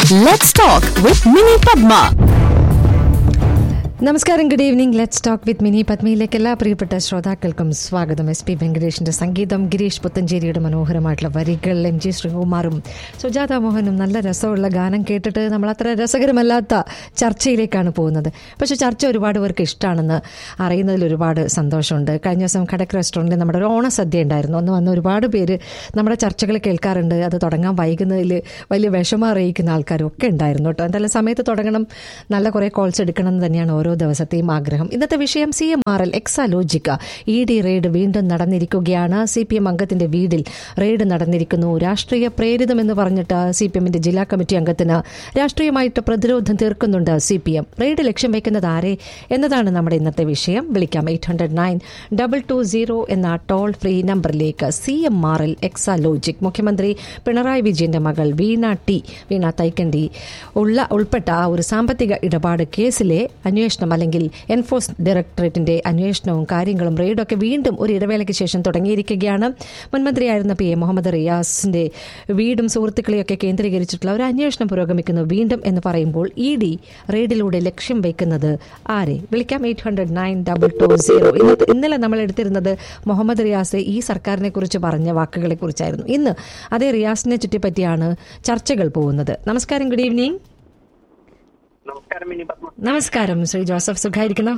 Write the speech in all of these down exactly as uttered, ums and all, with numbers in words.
Let's talk with Mini Padma. നമസ്കാരം, good evening. Let's talk with mini പത്മയിലേക്ക് എല്ലാ പ്രിയപ്പെട്ട ശ്രോതാക്കൾക്കും സ്വാഗതം. എസ് പി വെങ്കടേഷിന്റെ സംഗീതം, ഗിരീഷ് പുത്തഞ്ചേരിയുടെ മനോഹരമായിട്ടുള്ള വരികൾ, എം ജി ശ്രീകുമാറും സുജാത മോഹനും നല്ല രസമുള്ള ഗാനം കേട്ടിട്ട് നമ്മൾ അത്ര രസകരമല്ലാത്ത ചർച്ചയിലേക്കാണ് പോകുന്നത്. പക്ഷെ ചർച്ച ഒരുപാട് പേർക്ക് ഇഷ്ടമാണെന്ന് അറിയുന്നതിൽ ഒരുപാട് സന്തോഷമുണ്ട്. കഴിഞ്ഞ ദിവസം ഖടക് റെസ്റ്റോറൻറ്റിൽ നമ്മുടെ ഒരു ഓണസദ്യ ഉണ്ടായിരുന്നു. അന്ന് വന്ന് ഒരുപാട് പേര് നമ്മുടെ ചർച്ചകൾ കേൾക്കാറുണ്ട്. അത് തുടങ്ങാൻ വൈകുന്നതിൽ വലിയ വിഷമം അറിയിക്കുന്ന ആൾക്കാരും ഒക്കെ ഉണ്ടായിരുന്നു കേട്ടോ. എന്തായാലും സമയത്ത് തുടങ്ങണം, നല്ല കുറേ കോൾസ് എടുക്കണം എന്ന് തന്നെയാണ് ഓരോ ദിവസത്തെയും ആഗ്രഹം. ഇന്നത്തെ വിഷയം C M R L എക്സാലോജിക്ക E D raid വീണ്ടും നടന്നിരിക്കുകയാണ്. സി പി എം അംഗത്തിന്റെ വീടിൽ റെയ്ഡ് നടന്നിരിക്കുന്നു. രാഷ്ട്രീയ പ്രേരിതമെന്ന് പറഞ്ഞിട്ട് സി പി എമ്മിന്റെ ജില്ലാ കമ്മിറ്റി അംഗത്തിന് രാഷ്ട്രീയമായിട്ട് പ്രതിരോധം തീർക്കുന്നുണ്ട് സി പി എം. റെയ്ഡ് ലക്ഷ്യം വയ്ക്കുന്നത് ആരെ എന്നതാണ് നമ്മുടെ ഇന്നത്തെ വിഷയം. വിളിക്കാം eight hundred nine double two zero എന്ന ടോൾ ഫ്രീ നമ്പറിലേക്ക്. C M R L Exalogic മുഖ്യമന്ത്രി പിണറായി വിജയന്റെ മകൾ വീണ ടി വീണ തൈക്കണ്ടി ഉള്ള ഉൾപ്പെട്ട ആ ഒരു സാമ്പത്തിക ഇടപാട് കേസിലെ അന്വേഷണം അല്ലെങ്കിൽ എൻഫോഴ്സ്മെന്റ് ഡയറക്ടറേറ്റിന്റെ അന്വേഷണവും കാര്യങ്ങളും റെയ്ഡൊക്കെ വീണ്ടും ഒരു ഇടവേളയ്ക്ക് ശേഷം തുടങ്ങിയിരിക്കുകയാണ്. മുൻമന്ത്രിയായിരുന്ന പി എ മുഹമ്മദ് റിയാസിന്റെ വീടും സുഹൃത്തുക്കളെയൊക്കെ കേന്ദ്രീകരിച്ചിട്ടുള്ള ഒരു അന്വേഷണം പുരോഗമിക്കുന്നു. വീണ്ടും എന്ന് പറയുമ്പോൾ ഇ ഡി റെയ്ഡിലൂടെ ലക്ഷ്യം വയ്ക്കുന്നത് ആരെ? വിളിക്കാം eight hundred nine double two zero. ഇന്നലെ നമ്മൾ എടുത്തിരുന്നത് മുഹമ്മദ് റിയാസ് ഈ സർക്കാരിനെ കുറിച്ച് പറഞ്ഞ വാക്കുകളെ കുറിച്ചായിരുന്നു. ഇന്ന് അതേ റിയാസിനെ ചുറ്റിപ്പറ്റിയാണ് ചർച്ചകൾ പോകുന്നത്. നമസ്കാരം, ഗുഡ് ഈവനിംഗ്. നമസ്കാരം ശ്രീ ജോസഫ്, സുഖായിരിക്കണോ?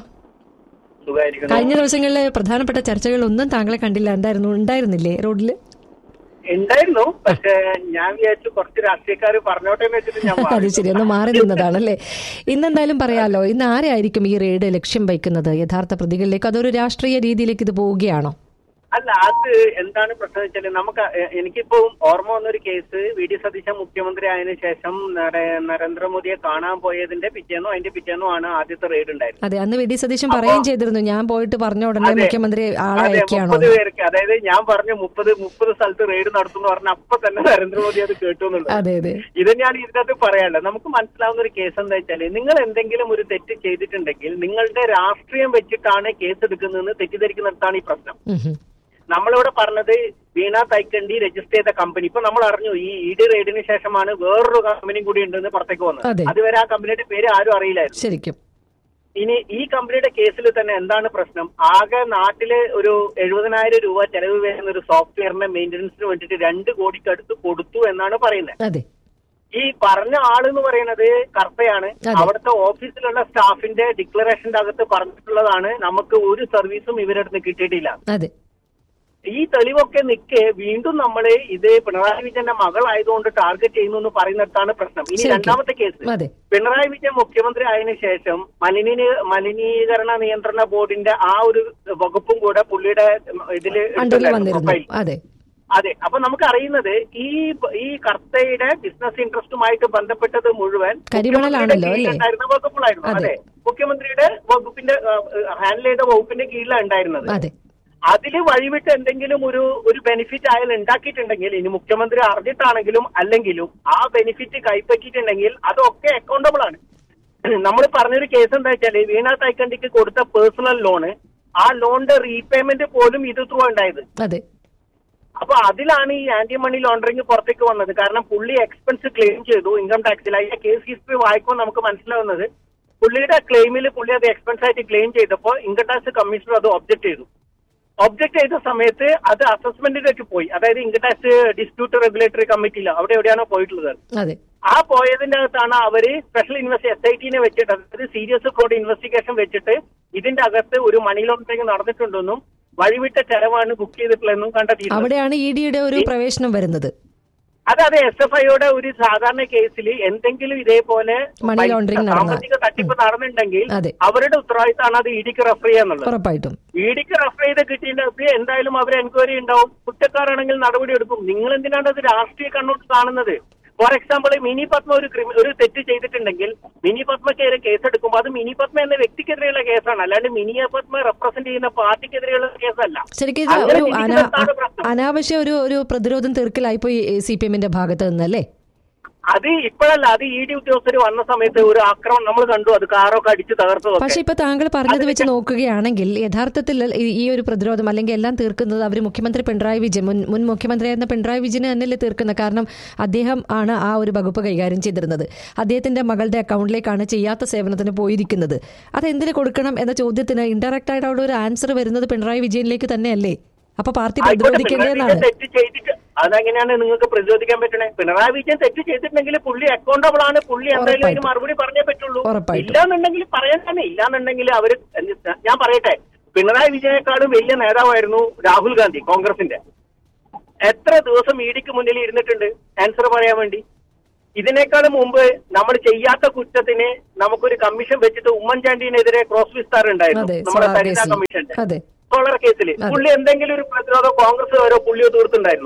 കഴിഞ്ഞ ദിവസങ്ങളിലെ പ്രധാനപ്പെട്ട ചർച്ചകൾ ഒന്നും താങ്കളെ കണ്ടില്ല. എന്തായിരുന്നു? ഉണ്ടായിരുന്നില്ലേ റോഡില്? ഉണ്ടായിരുന്നു, പക്ഷെ ഞാൻ വിചാരിച്ചു കുറച്ച് രാഷ്ട്രീയക്കാർ പറഞ്ഞോട്ടെ എന്ന് വെച്ചിട്ട് ഞാൻ അത് ശരി, ഒന്ന് മാറി നിന്നതാണല്ലേ. ഇന്നെന്തായാലും പറയാലോ, ഇന്ന് ആരായിരിക്കും ഈ റെയ്ഡ് ലക്ഷ്യം വയ്ക്കുന്നത്? യഥാർത്ഥ പ്രതികളിലേക്ക്, അതൊരു രാഷ്ട്രീയ രീതിയിലേക്ക് ഇത് പോവുകയാണോ? അല്ല, അത് എന്താണ് പ്രശ്നം വെച്ചാല്, നമുക്ക് എനിക്കിപ്പോ ഓർമ്മ വന്നൊരു കേസ്, വി ഡി സതീശൻ മുഖ്യമന്ത്രി ആയതിനു ശേഷം നരേന്ദ്രമോദിയെ കാണാൻ പോയതിന്റെ പിറ്റേന്നോ അതിന്റെ പിറ്റേന്നോ ആണ് ആദ്യത്തെ റെയ്ഡ് ഉണ്ടായത്. അതെ, അന്ന് വി ഡി സതീശൻ പറയുകയും ചെയ്തിരുന്നു, ഞാൻ പോയിട്ട് പറഞ്ഞ ഉടനെ മുഖ്യമന്ത്രി മുപ്പത് പേർക്ക്, അതായത് ഞാൻ പറഞ്ഞു മുപ്പത് മുപ്പത് സ്ഥലത്ത് റെയ്ഡ് നടത്തുന്നു പറഞ്ഞ അപ്പൊ തന്നെ നരേന്ദ്രമോദി അത് കേട്ടു എന്നുള്ളത്. അതെ അതെ, ഇത് ഞാൻ ഇതിനകത്ത് പറയാനുള്ളത്. നമുക്ക് മനസ്സിലാവുന്ന ഒരു കേസ് എന്താ വെച്ചാല്, നിങ്ങൾ എന്തെങ്കിലും ഒരു തെറ്റ് ചെയ്തിട്ടുണ്ടെങ്കിൽ നിങ്ങളുടെ രാഷ്ട്രീയം വെച്ചിട്ടാണ് കേസ് എടുക്കുന്നതെന്ന് തെറ്റിദ്ധരിക്കുന്നിടത്താണ് ഈ പ്രശ്നം. നമ്മളിവിടെ പറഞ്ഞത് വീണ തൈക്കണ്ടി രജിസ്റ്റർ ചെയ്ത കമ്പനി, ഇപ്പൊ നമ്മൾ അറിഞ്ഞു ഈ ഇ ഡി റെയ്ഡിന് ശേഷമാണ് വേറൊരു കമ്പനിയും കൂടി ഉണ്ടെന്ന് പുറത്തേക്ക് വന്നത്. അതുവരെ ആ കമ്പനിയുടെ പേര് ആരും അറിയില്ലായിരുന്നു. ശരിക്കും ഇനി ഈ കമ്പനിയുടെ കേസിൽ തന്നെ എന്താണ് പ്രശ്നം? ആകെ നാട്ടില് ഒരു എഴുപതിനായിരം രൂപ ചെലവ് വരുന്ന ഒരു സോഫ്റ്റ്വെയറിന്റെ മെയിന്റനൻസിന് വേണ്ടിയിട്ട് രണ്ട് കോടിക്കടുത്ത് കൊടുത്തു എന്നാണ് പറയുന്നത്. ഈ പറഞ്ഞ ആളെന്ന് പറയുന്നത് കർത്തയാണ്. അവിടുത്തെ ഓഫീസിലുള്ള സ്റ്റാഫിന്റെ ഡിക്ലറേഷന്റെ അകത്ത് പറഞ്ഞിട്ടുള്ളതാണ്, നമുക്ക് ഒരു സർവീസും ഇവരുടെ അടുത്ത് കിട്ടിയിട്ടില്ല. ഈ തെളിവൊക്കെ നിൽക്കെ വീണ്ടും നമ്മള് ഇത് പിണറായി വിജയന്റെ മകളായതുകൊണ്ട് ടാർഗറ്റ് ചെയ്യുന്നു എന്ന് പറയുന്നിടത്താണ് പ്രശ്നം. ഇനി രണ്ടാമത്തെ കേസ്, പിണറായി വിജയൻ മുഖ്യമന്ത്രി ആയതിനു ശേഷം മലിനീ മലിനീകരണ നിയന്ത്രണ ബോർഡിന്റെ ആ ഒരു വകുപ്പും കൂടെ പുള്ളിയുടെ ഇതില് പ്രൊഫൈൽ. അതെ, അപ്പൊ നമുക്ക് അറിയുന്നത് ഈ ഈ കർത്തയുടെ ബിസിനസ് ഇൻട്രസ്റ്റുമായിട്ട് ബന്ധപ്പെട്ടത് മുഴുവൻ ഉണ്ടായിരുന്ന വകുപ്പുകളായിരുന്നു. അതെ, മുഖ്യമന്ത്രിയുടെ വകുപ്പിന്റെ ഹാൻഡിൽ ചെയ്ത വകുപ്പിന്റെ കീഴിലാണ് ഉണ്ടായിരുന്നത്. അതില് വഴിവിട്ട് എന്തെങ്കിലും ഒരു ഒരു ബെനിഫിറ്റ് അയാൾ ഉണ്ടാക്കിയിട്ടുണ്ടെങ്കിൽ, ഇനി മുഖ്യമന്ത്രി അറിഞ്ഞിട്ടാണെങ്കിലും അല്ലെങ്കിലും ആ ബെനിഫിറ്റ് കൈപ്പറ്റിയിട്ടുണ്ടെങ്കിൽ അതൊക്കെ അക്കൗണ്ടബിൾ ആണ്. നമ്മൾ പറഞ്ഞൊരു കേസ് എന്താ വെച്ചാല്, വീണ തൈക്കണ്ടിക്ക് കൊടുത്ത പേഴ്സണൽ ലോണ്, ആ ലോണിന്റെ റീപേയ്മെന്റ് പോലും ഇത് ത്രൂ ഉണ്ടായത്. അപ്പൊ അതിലാണ് ഈ ആന്റി മണി ലോണ്ടറിങ് പുറത്തേക്ക് വന്നത്. കാരണം പുള്ളി എക്സ്പെൻസ് ക്ലെയിം ചെയ്തു ഇൻകം ടാക്സിൽ. അതിന്റെ കേസ് ഹിസ്റ്ററി വായിക്കുമ്പോൾ നമുക്ക് മനസ്സിലാവുന്നത്, പുള്ളിയുടെ ക്ലെയിമിൽ പുള്ളി അത് എക്സ്പെൻസ് ആയിട്ട് ക്ലെയിം ചെയ്തപ്പോൾ ഇൻകം ടാക്സ് കമ്മീഷണർ അത് ഒബ്ജക്ട് ചെയ്തു. ഒബ്ജക്ട് ചെയ്ത സമയത്ത് അത് അസസ്മെന്റിലേക്ക് പോയി. അതായത് ഇൻകം ടാക്സ് ഡിസ്പ്യൂട്ട് റെഗുലേറ്ററി കമ്മിറ്റിയില്ല, അവിടെ എവിടെയാണോ പോയിട്ടുള്ളത്. ആ പോയതിന്റെ അകത്താണ് അവര് സ്പെഷ്യൽ ഇൻവെസ്റ്റ് എസ് ഐ ടിനെ വെച്ചിട്ട്, അതായത് സീരിയസ് ഫ്രോഡ് ഇൻവെസ്റ്റിഗേഷൻ വെച്ചിട്ട് ഇതിന്റെ അകത്ത് ഒരു മണി ലോണ്ടറിംഗ് നടന്നിട്ടുണ്ടെന്നും വഴിവിട്ട ചെലവാണ് ബുക്ക് ചെയ്തിട്ടുള്ളതെന്നും കണ്ടെത്തി. അവിടെയാണ് ഇ ഡിയുടെ ഒരു പ്രവേശനം വരുന്നത്. അതെ അതെ, എസ് എഫ് ഐയുടെ ഒരു സാധാരണ കേസിൽ എന്തെങ്കിലും ഇതേപോലെ സാമ്പത്തിക തട്ടിപ്പ് നടന്നിട്ടുണ്ടെങ്കിൽ അവരുടെ ഉത്തരവാദിത്തമാണ് അത് ഇ ഡിക്ക് റെഫർ ചെയ്യാന്നുള്ളത്. ഉറപ്പായിട്ടും ഇ ഡിക്ക് റെഫർ ചെയ്ത് കിട്ടിയിട്ടുണ്ടെങ്കിൽ എന്തായാലും അവർ എൻക്വയറി ഉണ്ടാവും, കുറ്റക്കാരാണെങ്കിൽ നടപടി എടുക്കും. നിങ്ങൾ എന്തിനാണ് അത് രാഷ്ട്രീയ കണ്ണോട്ട് കാണുന്നത്? ഫോർ എക്സാമ്പിൾ, മിനി പത്മ ഒരു ഒരു തെറ്റ് ചെയ്തിട്ടുണ്ടെങ്കിൽ മിനി പത്മക്കെതിരെ കേസെടുക്കുമ്പോൾ അത് മിനി പത്മ എന്ന വ്യക്തിക്കെതിരെയുള്ള കേസാണ്, അല്ലാണ്ട് മിനി പത്മ റെപ്രസെന്റ് ചെയ്യുന്ന പാർട്ടിക്കെതിരെയുള്ള കേസല്ല. ശരിക്കും അനാവശ്യ ഒരു ഒരു പ്രതിരോധം തീർക്കലായിപ്പോയി സി പി എമ്മിന്റെ ഭാഗത്ത് നിന്നല്ലേ? അത് ഇപ്പോഴല്ല, അത് ഇ ഡി ഉദ്യോഗസ്ഥർ വന്ന സമയത്ത് ഒരു ആക്രമണം നമ്മൾ കണ്ടു, അത് കാറൊക്കെ അടിച്ച് തകർത്തു. പക്ഷെ ഇപ്പൊ താങ്കൾ പറഞ്ഞത് വെച്ച് നോക്കുകയാണെങ്കിൽ യഥാർത്ഥത്തിൽ ഈ ഒരു പ്രതിരോധം അല്ലെങ്കിൽ എല്ലാം തീർക്കുന്നത് അവർ മുഖ്യമന്ത്രി പിണറായി വിജയൻ മുൻ മുൻ മുഖ്യമന്ത്രിയായിരുന്ന പിണറായി വിജയന് തന്നെയല്ലേ തീർക്കുന്നത്. കാരണം അദ്ദേഹം ആണ് ആ ഒരു വകുപ്പ് കൈകാര്യം ചെയ്തിരുന്നത്. അദ്ദേഹത്തിന്റെ മകളുടെ അക്കൗണ്ടിലേക്കാണ് ചെയ്യാത്ത സേവനത്തിന് പോയിരിക്കുന്നത്. അതെന്തിനു കൊടുക്കണം എന്ന ചോദ്യത്തിന് ഇൻഡയറക്റ്റ് ആയിട്ട് അവിടെ ഒരു ആൻസർ വരുന്നത് പിണറായി വിജയനിലേക്ക് തന്നെയല്ലേ? അപ്പൊ പാർട്ടി പ്രതിരോധിക്കേണ്ടതെന്നാണ്. അതെങ്ങനെയാണ് നിങ്ങൾക്ക് പ്രതിരോധിക്കാൻ പറ്റണേ? പിണറായി വിജയൻ തെറ്റ് ചെയ്തിട്ടുണ്ടെങ്കിൽ പുള്ളി അക്കൗണ്ടബിൾ ആണ്, പുള്ളി എന്തായാലും അതിന് മറുപടി പറഞ്ഞേ പറ്റുള്ളൂ. ഇല്ലാന്നുണ്ടെങ്കിൽ പറയാൻ തന്നെ. ഇല്ലാന്നുണ്ടെങ്കിൽ അവര്, ഞാൻ പറയട്ടെ, പിണറായി വിജയനേക്കാളും വലിയ നേതാവായിരുന്നു രാഹുൽ ഗാന്ധി കോൺഗ്രസിന്റെ. എത്ര ദിവസം ഇ ഡിക്ക് മുന്നിൽ ഇരുന്നിട്ടുണ്ട് ആൻസർ പറയാൻ വേണ്ടി. ഇതിനേക്കാളും മുമ്പ് നമ്മൾ ചെയ്യാത്ത കുറ്റത്തിന് നമുക്കൊരു കമ്മീഷൻ വെച്ചിട്ട് ഉമ്മൻചാണ്ടിനെതിരെ ക്രോസ് വിസ്താരം ഉണ്ടായിരുന്നു നമ്മുടെ സരിത കമ്മീഷന്റെ സോളർ കേസിൽ. പുള്ളി എന്തെങ്കിലും ഒരു പ്രതിരോധം കോൺഗ്രസ് ഓരോ പുള്ളിയോ തീർത്തുണ്ടായിരുന്നു?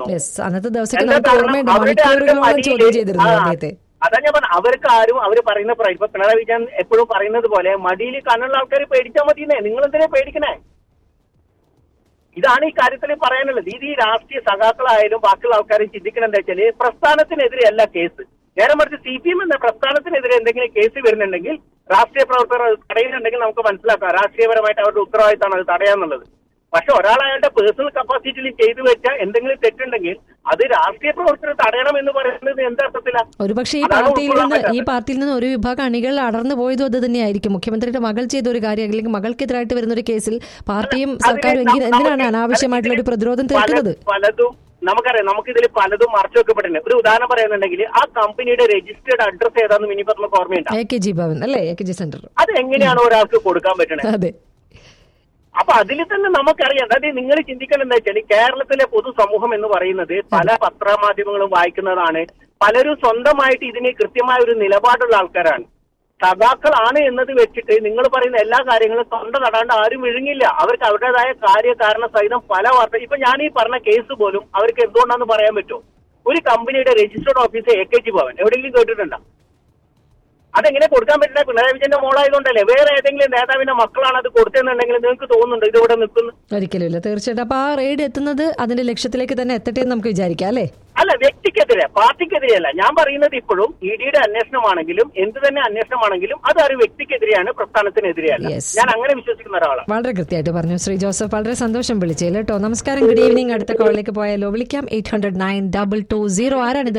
അതാ ഞാൻ പറഞ്ഞ, അവർക്ക് ആരും അവർ പറയുന്ന ഇപ്പൊ പിണറായി വിജയൻ എപ്പോഴും പറയുന്നത് പോലെ മടിയിൽ കണ്ണുള്ള ആൾക്കാർ പേടിച്ചാൽ മതിയെന്നേ. നിങ്ങൾ എന്തിനാ പേടിക്കണേ? ഇതാണ് ഈ കാര്യത്തിൽ പറയാനുള്ളത്. ഇത് ഈ രാഷ്ട്രീയ സഖാക്കളായാലും ബാക്കിയുള്ള ആൾക്കാരും ചിന്തിക്കണം എന്താ വെച്ചാല്, പ്രസ്ഥാനത്തിനെതിരെയല്ല കേസ്. നേരെ മറിച്ച് സി പി എം എന്ന പ്രസ്ഥാനത്തിനെതിരെ എന്തെങ്കിലും കേസ് വരുന്നുണ്ടെങ്കിൽ രാഷ്ട്രീയ പ്രവർത്തകർ അത് തടയുന്നുണ്ടെങ്കിൽ നമുക്ക് മനസ്സിലാക്കാം രാഷ്ട്രീയപരമായിട്ട് അവരുടെ ഉത്തരവാദിത്തമാണ് അത് തടയാന്നുള്ളത്. പക്ഷെ ഒരാൾ അയാളുടെ പേഴ്സണൽ കപ്പാസിറ്റിയിൽ ചെയ്തു വെച്ചാൽ എന്തെങ്കിലും തെറ്റുണ്ടെങ്കിൽ അത് രാഷ്ട്രീയ പ്രവർത്തകർ തടയണം എന്ന് പറയുന്നത് എന്തർത്ഥത്തിലാണ്? ഒരുപക്ഷെ ഈ പാർട്ടിയിൽ നിന്ന് ഈ പാർട്ടിയിൽ നിന്ന് ഒരു വിഭാഗം അണികൾ അടർന്നു പോയതും അത് തന്നെയായിരിക്കും. മുഖ്യമന്ത്രിയുടെ മകൾ ചെയ്ത ഒരു കാര്യം അല്ലെങ്കിൽ മകൾക്കെതിരായിട്ട് വരുന്ന ഒരു കേസിൽ പാർട്ടിയും സർക്കാരും എന്തിനാണ് അനാവശ്യമായിട്ടുള്ള ഒരു പ്രതിരോധം തീർക്കുന്നത്? പലതും നമുക്കറിയാം. നമുക്കിതിൽ പലതും മറച്ചു വെക്കപ്പെട്ടിട്ടുണ്ട്. ഒരു ഉദാഹരണം പറയുന്നുണ്ടെങ്കിൽ ആ കമ്പനിയുടെ രജിസ്റ്റേർഡ് അഡ്രസ് ഏതാണെന്ന് mini പത്മക്ക് ഓർമ്മയുണ്ടാവും. A K G Bhavan അല്ലേ? A K G centre. അത് എങ്ങനെയാണ് ഒരാൾക്ക് കൊടുക്കാൻ പറ്റണത്? അപ്പൊ അതിൽ തന്നെ നമുക്കറിയാം. അതായത് നിങ്ങൾ ചിന്തിക്കണം എന്താ വെച്ചാൽ, കേരളത്തിലെ പൊതുസമൂഹം എന്ന് പറയുന്നത് പല പത്രമാധ്യമങ്ങളും വായിക്കുന്നതാണ്. പലരും സ്വന്തമായിട്ട് ഇതിന് കൃത്യമായ ഒരു നിലപാടുള്ള ആൾക്കാരാണ്. സഖാക്കളാണ് എന്നത് വെച്ചിട്ട് നിങ്ങൾ പറയുന്ന എല്ലാ കാര്യങ്ങളും തൊണ്ട നടാണ്ട് ആരും വിഴുങ്ങില്ല. അവർക്ക് അവരുടേതായ കാര്യകാരണ സഹിതം പല വാർത്ത. ഇപ്പൊ ഞാൻ ഈ പറഞ്ഞ കേസ് പോലും അവർക്ക് എന്തുകൊണ്ടാണെന്ന് പറയാൻ പറ്റുമോ? ഒരു കമ്പനിയുടെ registered office A K G Bhavan എവിടെയെങ്കിലും കേട്ടിട്ടുണ്ടോ? അതെങ്ങനെ കൊടുക്കാൻ പറ്റില്ല? പിണറായി വിജയന്റെ മോളായതുകൊണ്ടല്ലേ? വേറെ ഏതെങ്കിലും നേതാവിന്റെ മക്കളാണ് അത് കൊടുത്തെന്നുണ്ടെങ്കിൽ നിങ്ങൾക്ക് തോന്നുന്നുണ്ടോ ഇതിവിടെ നിൽക്കുന്നു? ഒരിക്കലും ഇല്ല, തീർച്ചയായിട്ടും. അപ്പൊ ആ റെയ്ഡ് എത്തുന്നത് അതിന്റെ ലക്ഷ്യത്തിലേക്ക് തന്നെ എത്തട്ടെ എന്ന് നമുക്ക് വിചാരിക്കാം അല്ലേ? അല്ല, വ്യക്തിക്കെതിരെ പാർട്ടിക്കെതിരെയല്ല ഞാൻ പറയുന്നത്. ഇപ്പോഴും ഇ ഡിയുടെ അന്വേഷണമാണെങ്കിലും എന്ത് തന്നെ അന്വേഷണമാണെങ്കിലും അത് ഒരു വ്യക്തിക്കെതിരെയാണ്, പ്രസ്ഥാനത്തിനെതിരെയല്ല. ഞാൻ അങ്ങനെ വിശ്വസിക്കുന്ന ഒരാളാണ്. വളരെ കൃത്യമായിട്ട് പറഞ്ഞു ശ്രീ ജോസഫ്. വളരെ സന്തോഷം വിളിച്ചേൽ കേട്ടോ. നമസ്കാരം, ഗുഡ് ഈവനിങ്. അടുത്ത കോളിലേക്ക് പോയാലോ? വിളിക്കാം. Eight hundred nine double two zero. ആരാണിത്?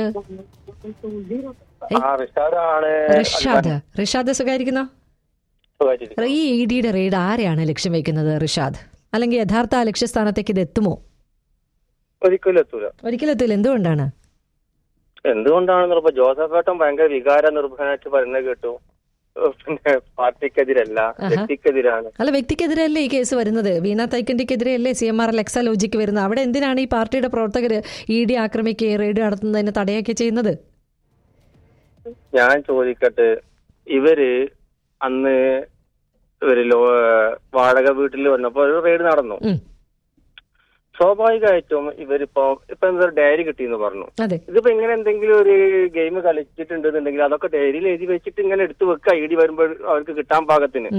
റിഷാദ്. റിഷാദ് സുഖായിരിക്കുന്നോ? ഈ ഇ ഡിയുടെ റെയ്ഡ് ആരെയാണ് ലക്ഷ്യം വെക്കുന്നത് റിഷാദ്? അല്ലെങ്കിൽ യഥാർത്ഥ ലക്ഷ്യസ്ഥാനത്തേക്ക് ഇത് എത്തുമോ? ഒരിക്കലും എത്തൂല. ഒരിക്കലും എത്തൂല. എന്തുകൊണ്ടാണ്? എന്തുകൊണ്ടാണെന്ന് ജോസഫ് ഏട്ടൻ ഭയങ്കര വികാര നിർഭനായിട്ട് പറയുന്നത് കേട്ടു. പിന്നെ പാർട്ടിക്കെതിരല്ല, വ്യക്തിക്കെതിരാണ്. അല്ല, വ്യക്തിക്കെതിരല്ലേ ഈ കേസ് വരുന്നത്? വീണ തൈക്കണ്ടിക്കെതിരെയല്ലേ C M R L Exalogic വരുന്നത്? അവിടെ എന്തിനാണ് ഈ പാർട്ടിയുടെ പ്രവർത്തകര് ഇ ഡി ആക്രമിക്കുകയും റെയ്ഡ് നടത്തുന്നതിന് തടയൊക്കെ ചെയ്യുന്നത്? ഞാൻ ചോദിക്കട്ടെ, ഇവര് അന്ന് ഒരു വാടക വീട്ടിൽ വന്നപ്പോ ഒരു റെയ്ഡ് നടന്നു. സ്വാഭാവികമായിട്ടും ഇവരിപ്പോ ഇപ്പൊ എന്താ ഡയറി കിട്ടിയെന്ന് പറഞ്ഞു. ഇതിപ്പോ ഇങ്ങനെ എന്തെങ്കിലും ഒരു ഗെയിം കളിച്ചിട്ടുണ്ടെന്നുണ്ടെങ്കിൽ അതൊക്കെ ഡയറിയിൽ എഴുതി വെച്ചിട്ട് ഇങ്ങനെ എടുത്തു വെക്കുക ഐ ഡി വരുമ്പോൾ അവർക്ക് കിട്ടാൻ പാകത്തിന്.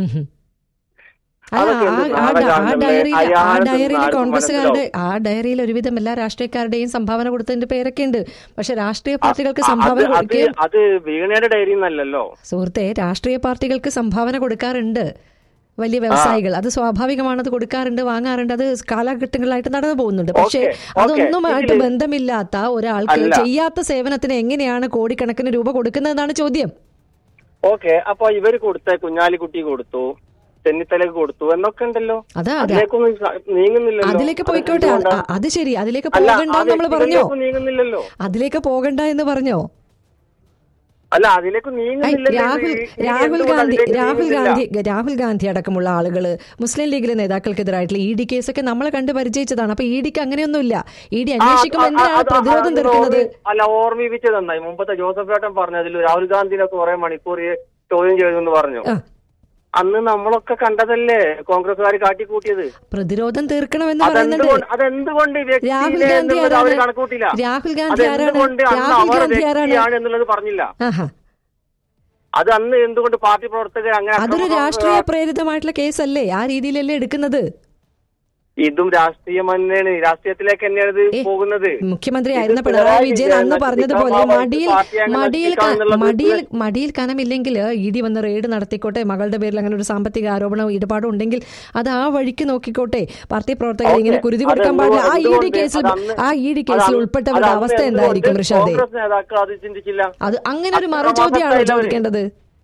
കോൺഗ്രസുകാരുടെ ആ ഡയറിയിൽ ഒരുവിധം എല്ലാ രാഷ്ട്രീയക്കാരുടെയും സംഭാവന കൊടുത്തതിന്റെ പേരൊക്കെ ഉണ്ട്. പക്ഷെ രാഷ്ട്രീയ പാർട്ടികൾക്ക് സംഭാവന കൊടുക്കുകയും അത് വീണയുടെ ഡയറി എന്നല്ലല്ലോ സുഹൃത്തെ. രാഷ്ട്രീയ പാർട്ടികൾക്ക് സംഭാവന കൊടുക്കാറുണ്ട് വലിയ വ്യവസായികൾ. അത് സ്വാഭാവികമാണ്, അത് കൊടുക്കാറുണ്ട്, വാങ്ങാറുണ്ട്. അത് കാലഘട്ടങ്ങളായിട്ട് നടന്നു പോകുന്നുണ്ട്. പക്ഷേ അതൊന്നുമായിട്ട് ബന്ധമില്ലാത്ത ഒരാൾക്ക് ചെയ്യാത്ത സേവനത്തിന് എങ്ങനെയാണ് കോടിക്കണക്കിന് രൂപ കൊടുക്കുന്നതെന്നാണ് ചോദ്യം. ഓക്കെ, അപ്പൊ ഇവര് കൊടുത്ത കുഞ്ഞാലിക്കുട്ടി കൊടുത്തു, ചെന്നിത്തലക്ക് കൊടുത്തു എന്നൊക്കെ ഉണ്ടല്ലോ. അതാ നീങ്ങുന്നില്ലല്ലോ. അതിലേക്ക് പോയിക്കോട്ടെ, അത് ശരി. അതിലേക്ക് പോകണ്ട നമ്മൾ പറഞ്ഞോ? നീങ്ങുന്നില്ലല്ലോ. അതിലേക്ക് പോകണ്ട എന്ന് പറഞ്ഞോ? അല്ല, അതിലേക്ക് നീങ്ങുന്നില്ല. രാഹുൽ രാഹുൽ ഗാന്ധി രാഹുൽ ഗാന്ധി രാഹുൽ ഗാന്ധി അടക്കമുള്ള ആളുകള് മുസ്ലിം ലീഗിലെ നേതാക്കൾക്കെതിരായിട്ടുള്ള ഇ ഡി കേസൊക്കെ നമ്മൾ കണ്ട് പരിചയിച്ചതാണ്. അപ്പൊ ഇ ഡിക്ക് അങ്ങനെയൊന്നുമില്ല. ഇ ഡി അന്വേഷിക്കുമ്പോൾ എന്തിനാണ് പ്രതിരോധം തീർക്കുന്നത്? അല്ല, ഓർമ്മിപ്പിച്ചത് നന്നായി. മുമ്പത്തെ ജോസഫ് ഏട്ടൻ പറഞ്ഞതിൽ രാഹുൽ ഗാന്ധിനെ കുറെ മണിക്കൂർ ചോദ്യം ചെയ്തെന്ന് പറഞ്ഞു. അന്ന് നമ്മളൊക്കെ കണ്ടതല്ലേ കോൺഗ്രസ്സുകാർ കാട്ടിക്കൂട്ടിയത്. പ്രതിരോധം തീർക്കണമെന്ന് പറയുന്നത് അതെന്തുകൊണ്ട് രാഹുൽ ഗാന്ധി കണക്കൂട്ടില്ല? രാഹുൽ ഗാന്ധി ആരാണ് എന്നുള്ളത് പറഞ്ഞില്ല. അത് അന്ന് എന്തുകൊണ്ട് പാർട്ടി പ്രവർത്തകർ അങ്ങനെ? അതൊരു രാഷ്ട്രീയ പ്രേരിതമായിട്ടുള്ള കേസല്ലേ? ആ രീതിയിലല്ലേ എടുക്കുന്നത്? ഇതും രാഷ്ട്രീയം തന്നെയാണ്, രാഷ്ട്രീയത്തിലേക്ക് തന്നെയാണ് ഇത് പോകുന്നത്. മുഖ്യമന്ത്രി ആയിരുന്ന പിണറായി വിജയൻ അന്ന് പറഞ്ഞതുപോലെ മടിയിൽ മടിയിൽ മടിയിൽ മടിയിൽ കനമില്ലെങ്കിൽ ഇ ഡി വന്ന് റെയ്ഡ് നടത്തിക്കോട്ടെ, മകളുടെ പേരിൽ അങ്ങനെ ഒരു സാമ്പത്തിക ആരോപണം ഇടപാടും ഉണ്ടെങ്കിൽ അത് ആ വഴിക്ക് നോക്കിക്കോട്ടെ. പാർട്ടി പ്രവർത്തകർ ഇങ്ങനെ കുരുതി കൊടുക്കാൻ പാടില്ല. ആ ഇ ഡി കേസിൽ ആ ഇ ഡി കേസിൽ ഉൾപ്പെട്ടവരുടെ അവസ്ഥ എന്തായിരിക്കും ഋഷാദേ? അത് അങ്ങനെ ഒരു മറുചോദ്യമാണോ ചോദിക്കേണ്ടത്?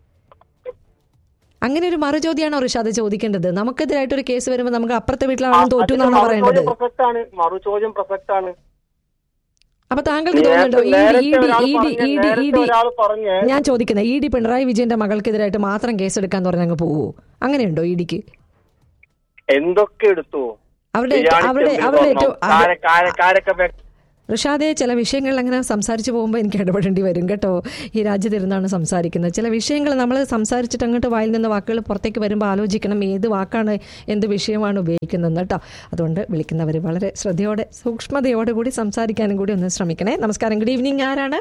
അങ്ങനെ ഒരു മറുചോദ്യമാണോ ഋഷാദ് ചോദിക്കേണ്ടത്? നമുക്കെതിരായിട്ട് ഒരു കേസ് വരുമ്പോൾ നമുക്ക് അപ്പുറത്തെ വീട്ടിലാണെന്ന് തോറ്റു എന്നാണോ പറയേണ്ടത്? മറുചോദ്യം പ്രസക്താണ്. അപ്പൊ താങ്കൾക്ക് തോന്നുന്നുണ്ടോ E D E D E D E D ഞാൻ ചോദിക്കുന്നത് ഇ ഡി പിണറായി വിജയന്റെ മകൾക്കെതിരായിട്ട് മാത്രം കേസെടുക്കാന്ന് പറഞ്ഞാൽ അങ്ങ് പോവോ? അങ്ങനെയുണ്ടോ ഇ ഡിക്ക്? എന്തൊക്കെ എടുത്തു അവരുടെ അവരുടെ അവരുടെ ഋഷാദെ, ചില വിഷയങ്ങൾ അങ്ങനെ സംസാരിച്ചു പോകുമ്പോൾ എനിക്ക് ഇടപെടേണ്ടി വരും കേട്ടോ. ഈ രാജ്യത്തിരുന്നാണ് സംസാരിക്കുന്നത്. ചില വിഷയങ്ങൾ നമ്മൾ സംസാരിച്ചിട്ട് അങ്ങോട്ട് വായിൽ നിന്ന് വാക്കുകൾ പുറത്തേക്ക് വരുമ്പോൾ ആലോചിക്കണം ഏത് വാക്കാണ് എന്ത് വിഷയമാണ് ഉപയോഗിക്കുന്നത് കേട്ടോ. അതുകൊണ്ട് വിളിക്കുന്നവർ വളരെ ശ്രദ്ധയോടെ സൂക്ഷ്മതയോടെ കൂടി സംസാരിക്കാനും കൂടി ഒന്ന് ശ്രമിക്കണേ. നമസ്കാരം, ഗുഡ് ഈവനിങ്. ആരാണ്?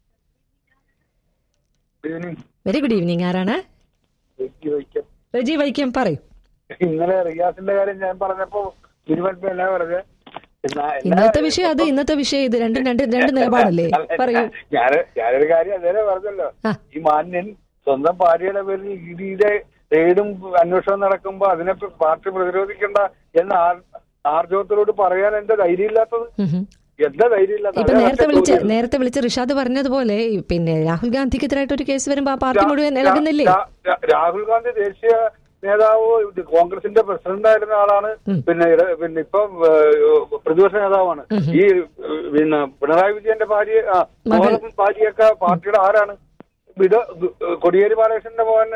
Very good evening. ആരാണ്? റജി വൈക്കം, പറയൂ. ഇന്നലെ റിയാസിന്റെ കാര്യം ഞാൻ പറഞ്ഞപ്പോ പറഞ്ഞത് ഇന്നത്തെ വിഷയം അത്, ഇന്നത്തെ വിഷയം ഇത്, രണ്ടും രണ്ട് രണ്ട് നിലപാടല്ലേ? പറയൂ. ഞാൻ ഞാനൊരു കാര്യം അതേ പറഞ്ഞല്ലോ, ഈ മാന്യൻ സ്വന്തം ഭാര്യയുടെ പേരിൽ ഇ ഡിയുടെ റെയ്ഡും അന്വേഷണം നടക്കുമ്പോ അതിനെ പാർട്ടി പ്രതിരോധിക്കണ്ട എന്ന് ആർജവത്തിലോട് പറയാൻ എന്റെ ധൈര്യം ഇല്ലാത്തത്. എന്താ ധൈര്യം ഇല്ലാത്തത്? ഇപ്പൊ നേരത്തെ വിളിച്ച് നേരത്തെ വിളിച്ച് ഋഷാദ് പറഞ്ഞതുപോലെ പിന്നെ രാഹുൽ ഗാന്ധിക്കെതിരായിട്ട് ഒരു കേസ് വരുമ്പോ ആ പാർട്ടി മുഴുവൻ നിലകുന്നില്ലേ? രാഹുൽ ഗാന്ധി ദേശീയ നേതാവ് കോൺഗ്രസിന്റെ പ്രസിഡന്റ് ആയിരുന്ന ആളാണ്. പിന്നെ പിന്നെ ഇപ്പം പ്രതിപക്ഷ നേതാവാണ്. ഈ പിന്നെ പിണറായി വിജയന്റെ ഭാര്യ ഭാര്യയൊക്കെ പാർട്ടിയുടെ ആരാണ്? കൊടിയേരി ബാലകൃഷ്ണന്റെ മോഹൻ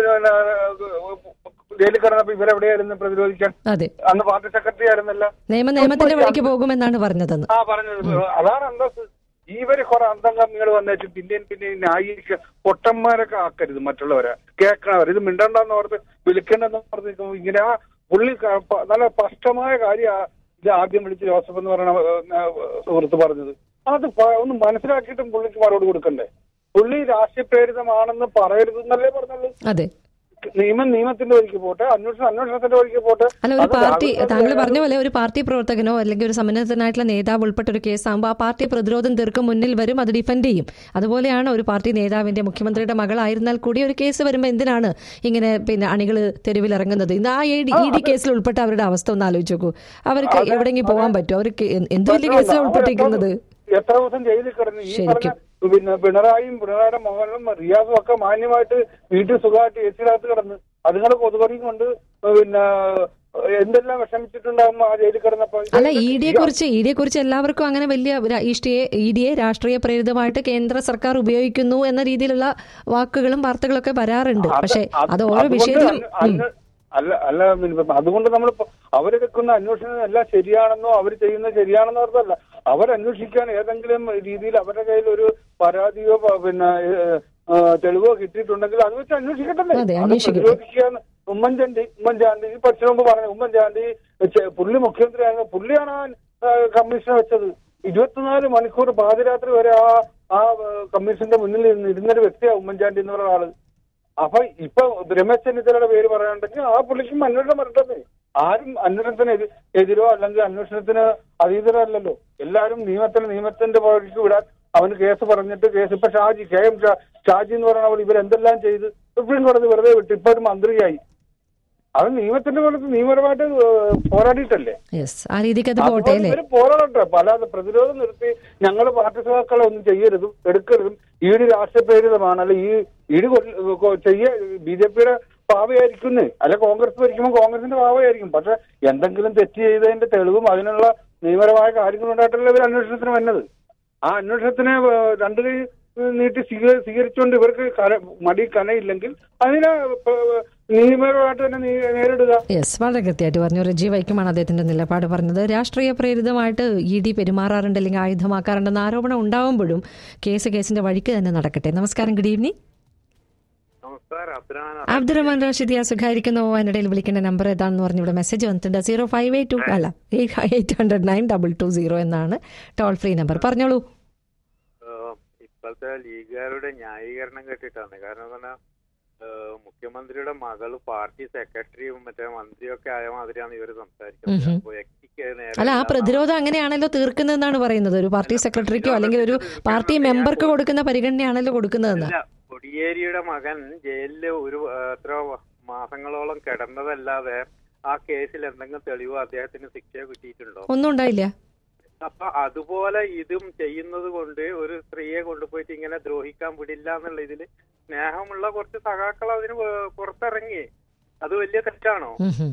ജയിലിൽ കിടന്നപ്പോ ഇവരെവിടെയായിരുന്നു പ്രതിരോധിക്കാൻ? അന്ന് പാർട്ടി സെക്രട്ടറി ആയിരുന്നല്ല. നിയമത്തിന്റെ വഴിക്ക് പോകുമെന്നാണ് പറഞ്ഞത്. ആ പറഞ്ഞത് അതാണ് അന്തസ്. ഇവര് കുറെ അന്തംഗമികൾ വന്നേച്ച് പിന്നെയും പിന്നെയും ന്യായീകരിക്കുക. പൊട്ടന്മാരൊക്കെ ആക്കരുത് മറ്റുള്ളവരെ, കേൾക്കണവർ. ഇത് മിണ്ടണ്ടെന്ന് ഓർത്ത് വിളിക്കണ്ടെന്ന് ഓർത്ത് ഇങ്ങനെ ആ പുള്ളി നല്ല സ്പഷ്ടമായ കാര്യം ഇത് ആദ്യം വിളിച്ച് ജോസഫ് എന്ന് പറയുന്ന സുഹൃത്ത് പറഞ്ഞത്. അത് ഒന്ന് മനസ്സിലാക്കിയിട്ടും പുള്ളിക്ക് മറുപടി കൊടുക്കണ്ടേ? പുള്ളി രാഷ്ട്രീയ പ്രേരിതമാണെന്ന് പറയരുതെന്നല്ലേ പറഞ്ഞുള്ളൂ. അതെ, നിയമം നിയമത്തിന്റെ വഴിക്ക് പോട്ടെ, അന്വേഷണം അന്വേഷണത്തിന്റെ വഴിക്ക് പോട്ടെ. അല്ല, ഒരു പാർട്ടി താങ്കൾ പറഞ്ഞ പോലെ ഒരു പാർട്ടി പ്രവർത്തകനോ അല്ലെങ്കിൽ ഒരു സമ്മന്നതനായിട്ടുള്ള നേതാവ് ഉൾപ്പെട്ട ഒരു കേസാകുമ്പോൾ ആ പാർട്ടി പ്രതിരോധം തീർക്കും മുന്നിൽ വരും, അത് ഡിഫെൻഡ് ചെയ്യും. അതുപോലെയാണ് ഒരു പാർട്ടി നേതാവിന്റെ മുഖ്യമന്ത്രിയുടെ മകളായിരുന്നാൽ കൂടി ഒരു കേസ് വരുമ്പോൾ എന്തിനാണ് ഇങ്ങനെ പിന്നെ അണികൾ തെരുവിൽ ഇറങ്ങുന്നത്? ഇന്ന് ആ ഇ ഡി കേസിൽ ഉൾപ്പെട്ട അവരുടെ അവസ്ഥ ഒന്ന് ആലോചിച്ച് നോക്കൂ. അവർക്ക് എവിടെയെങ്കിലും പോകാൻ പറ്റുമോ? അവർക്ക് എന്ത് വലിയ കേസിലാണ് ഉൾപ്പെട്ടിരിക്കുന്നത്? എത്ര ദിവസം ജയിലിൽ കിടന്നു. ഈ പറഞ്ഞ പിന്നെ പിണറായിയും പിണറായിയുടെ മോഹനും റിയാസും ഒക്കെ മാന്യമായിട്ട് വീട്ടിൽ സുഖമായിട്ട് എ സിയിനകത്ത് കിടന്ന് അതുങ്ങളെ കൊതുകറിയും കൊണ്ട് പിന്നെ എന്തെല്ലാം വിഷമിച്ചിട്ടുണ്ടാകും ആ ജയിലിൽ കിടന്നപ്പോ. അല്ല, ഇ ഡിയെ കുറിച്ച് ഇ ഡിയെ കുറിച്ച് എല്ലാവർക്കും അങ്ങനെ വലിയ ഇ ഡിയെ രാഷ്ട്രീയ പ്രേരിതമായിട്ട് കേന്ദ്ര സർക്കാർ ഉപയോഗിക്കുന്നു എന്ന രീതിയിലുള്ള വാക്കുകളും വാർത്തകളൊക്കെ വരാറുണ്ട്. പക്ഷെ അത് ഓരോ വിഷയത്തിലും അല്ല അല്ല അതുകൊണ്ട് നമ്മൾ അവരെടുക്കുന്ന അന്വേഷണം എല്ലാം ശരിയാണെന്നോ അവർ ചെയ്യുന്നത് ശരിയാണെന്നോ അർത്ഥമല്ല. അവരന്വേഷിക്കാൻ ഏതെങ്കിലും രീതിയിൽ അവരുടെ കയ്യിൽ ഒരു പരാതിയോ പിന്നെ തെളിവോ കിട്ടിയിട്ടുണ്ടെങ്കിൽ അത് വെച്ച് അന്വേഷിക്കട്ടെ. പ്രതിരോധിക്കാൻ ഉമ്മൻചാണ്ടി ഉമ്മൻചാണ്ടി ഈ പക്ഷേ മുമ്പ് പറഞ്ഞു, ഉമ്മൻചാണ്ടി പുള്ളി മുഖ്യമന്ത്രിയായിരുന്നു, പുള്ളിയാണ് കമ്മീഷനെ വെച്ചത്. ഇരുപത്തിനാല് മണിക്കൂർ പാതിരാത്രി വരെ ആ ആ കമ്മീഷന്റെ മുന്നിൽ ഇരുന്നൊരു വ്യക്തിയാണ് ഉമ്മൻചാണ്ടി എന്ന് പറയുന്ന ആള്. അപ്പൊ ഇപ്പൊ രമേശ് ചെന്നിത്തലയുടെ പേര് പറയാനുണ്ടെങ്കിൽ ആ പുള്ളിക്കും അന്വേഷണം വരട്ടെ. ആരും അന്വേഷണത്തിന് എതിരോ അല്ലെങ്കിൽ അന്വേഷണത്തിന് അതീതരല്ലോ. എല്ലാവരും നിയമത്തിന് നിയമത്തിന്റെ വഴിക്ക് വിടാൻ അവന് കേസ് പറഞ്ഞിട്ട് കേസ് ഇപ്പൊ ഷാജി കെ എം ഷാജി എന്ന് പറയുന്ന ഇവരെന്തെല്ലാം ചെയ്ത് സുപ്രീം കോടതി വെറുതെ വിട്ട് ഇപ്പൊ ഒരു മന്ത്രിയായി. അത് നിയമത്തിന്റെ പുറത്ത് നിയമപരമായിട്ട് പോരാടിയിട്ടല്ലേ? പോരാടട്ടെ. പല പ്രതിരോധം നിർത്തി ഞങ്ങൾ പാർട്ടി സഖാക്കളെ ഒന്നും ചെയ്യരുതും എടുക്കരുതും. ഈ ഡി രാഷ്ട്രീയ പ്രേരിതമാണ്, അല്ല ഈ ഇടി ചെയ്യ ബി ജെ പിയുടെ പാവയായിരിക്കുന്നേ, അല്ല കോൺഗ്രസ് ഭരിക്കുമ്പോൾ കോൺഗ്രസിന്റെ പാവയായിരിക്കും. പക്ഷെ എന്തെങ്കിലും തെറ്റ് ചെയ്തതിന്റെ തെളിവും അതിനുള്ള നിയമപരമായ കാര്യങ്ങളുണ്ടായിട്ടല്ലേ ഇവർ അന്വേഷണത്തിന് വന്നത്. ആ അന്വേഷണത്തിനെ രണ്ടു കൈ നീട്ടി സ്വീകരിച്ചുകൊണ്ട് ഇവർക്ക് മടി കനയില്ലെങ്കിൽ അതിനെ നിയമപരമായിട്ട് തന്നെ നേരിടുക. യെസ്, വളരെ കൃത്യമായിട്ട് പറഞ്ഞു. റജി വൈക്കമാണ് അദ്ദേഹത്തിന്റെ നിലപാട് പറഞ്ഞത്. രാഷ്ട്രീയ പ്രേരിതമായിട്ട് ഇ ഡി പെരുമാറാറുണ്ട് അല്ലെങ്കിൽ ആയുധമാക്കാറുണ്ടെന്ന് ആരോപണം ഉണ്ടാവുമ്പോഴും കേസ് കേസിന്റെ വഴിക്ക് തന്നെ നടക്കട്ടെ. നമസ്കാരം, ഗുഡ് ഈവനിങ്. അബ്ദുറഹ്മാൻ റാഷിദ് സുഖായിരിക്കുന്നു. അതിനിടയിൽ വിളിക്കേണ്ട നമ്പർ ഏതാണെന്ന് പറഞ്ഞ് ഇവിടെ മെസ്സേജ് വന്നിട്ടുണ്ട്. സീറോ ഫൈവ് എയ്റ്റ് ടു അല്ല eight hundred nine double two zero എന്നാണ് ടോൾ ഫ്രീ നമ്പർ. പറഞ്ഞോളൂ. ഇപ്പോഴത്തെ ലീഗുകാരുടെ ന്യായീകരണം കേട്ടിട്ടാണ്. കാരണം മുഖ്യമന്ത്രിയുടെ മകള് പാർട്ടി സെക്രട്ടറിയും മറ്റേ മന്ത്രിയൊക്കെ ആയ മാതിരിയാണ് ഇവര് സംസാരിക്കുന്നത്. വ്യക്തിക്ക് അല്ല, ആ പ്രതിരോധം അങ്ങനെയാണല്ലോ തീർക്കുന്നതെന്നാണ് പറയുന്നത്. ഒരു പാർട്ടി സെക്രട്ടറിക്കോ അല്ലെങ്കിൽ ഒരു പാർട്ടി മെമ്പർക്ക് കൊടുക്കുന്ന പരിഗണനയാണല്ലോ കൊടുക്കുന്നതെന്ന്. കോടിയേരിയുടെ മകൻ ജയിലില് ഒരു എത്ര മാസങ്ങളോളം കിടന്നതല്ലാതെ ആ കേസിൽ എന്തെങ്കിലും തെളിവോ അദ്ദേഹത്തിന് ശിക്ഷ കിട്ടിയിട്ടുണ്ടോ? ഒന്നും ഉണ്ടായില്ല. അപ്പൊ അതുപോലെ ഇതും ചെയ്യുന്നത് കൊണ്ട് ഒരു സ്ത്രീയെ കൊണ്ടുപോയിട്ട് ഇങ്ങനെ ദ്രോഹിക്കാൻ വിടില്ല എന്നുള്ള ഇതില് സ്നേഹമുള്ള കുറച്ച് സഖാക്കൾ അതിന് പുറത്തിറങ്ങി. അത് വലിയ തെറ്റാണോ?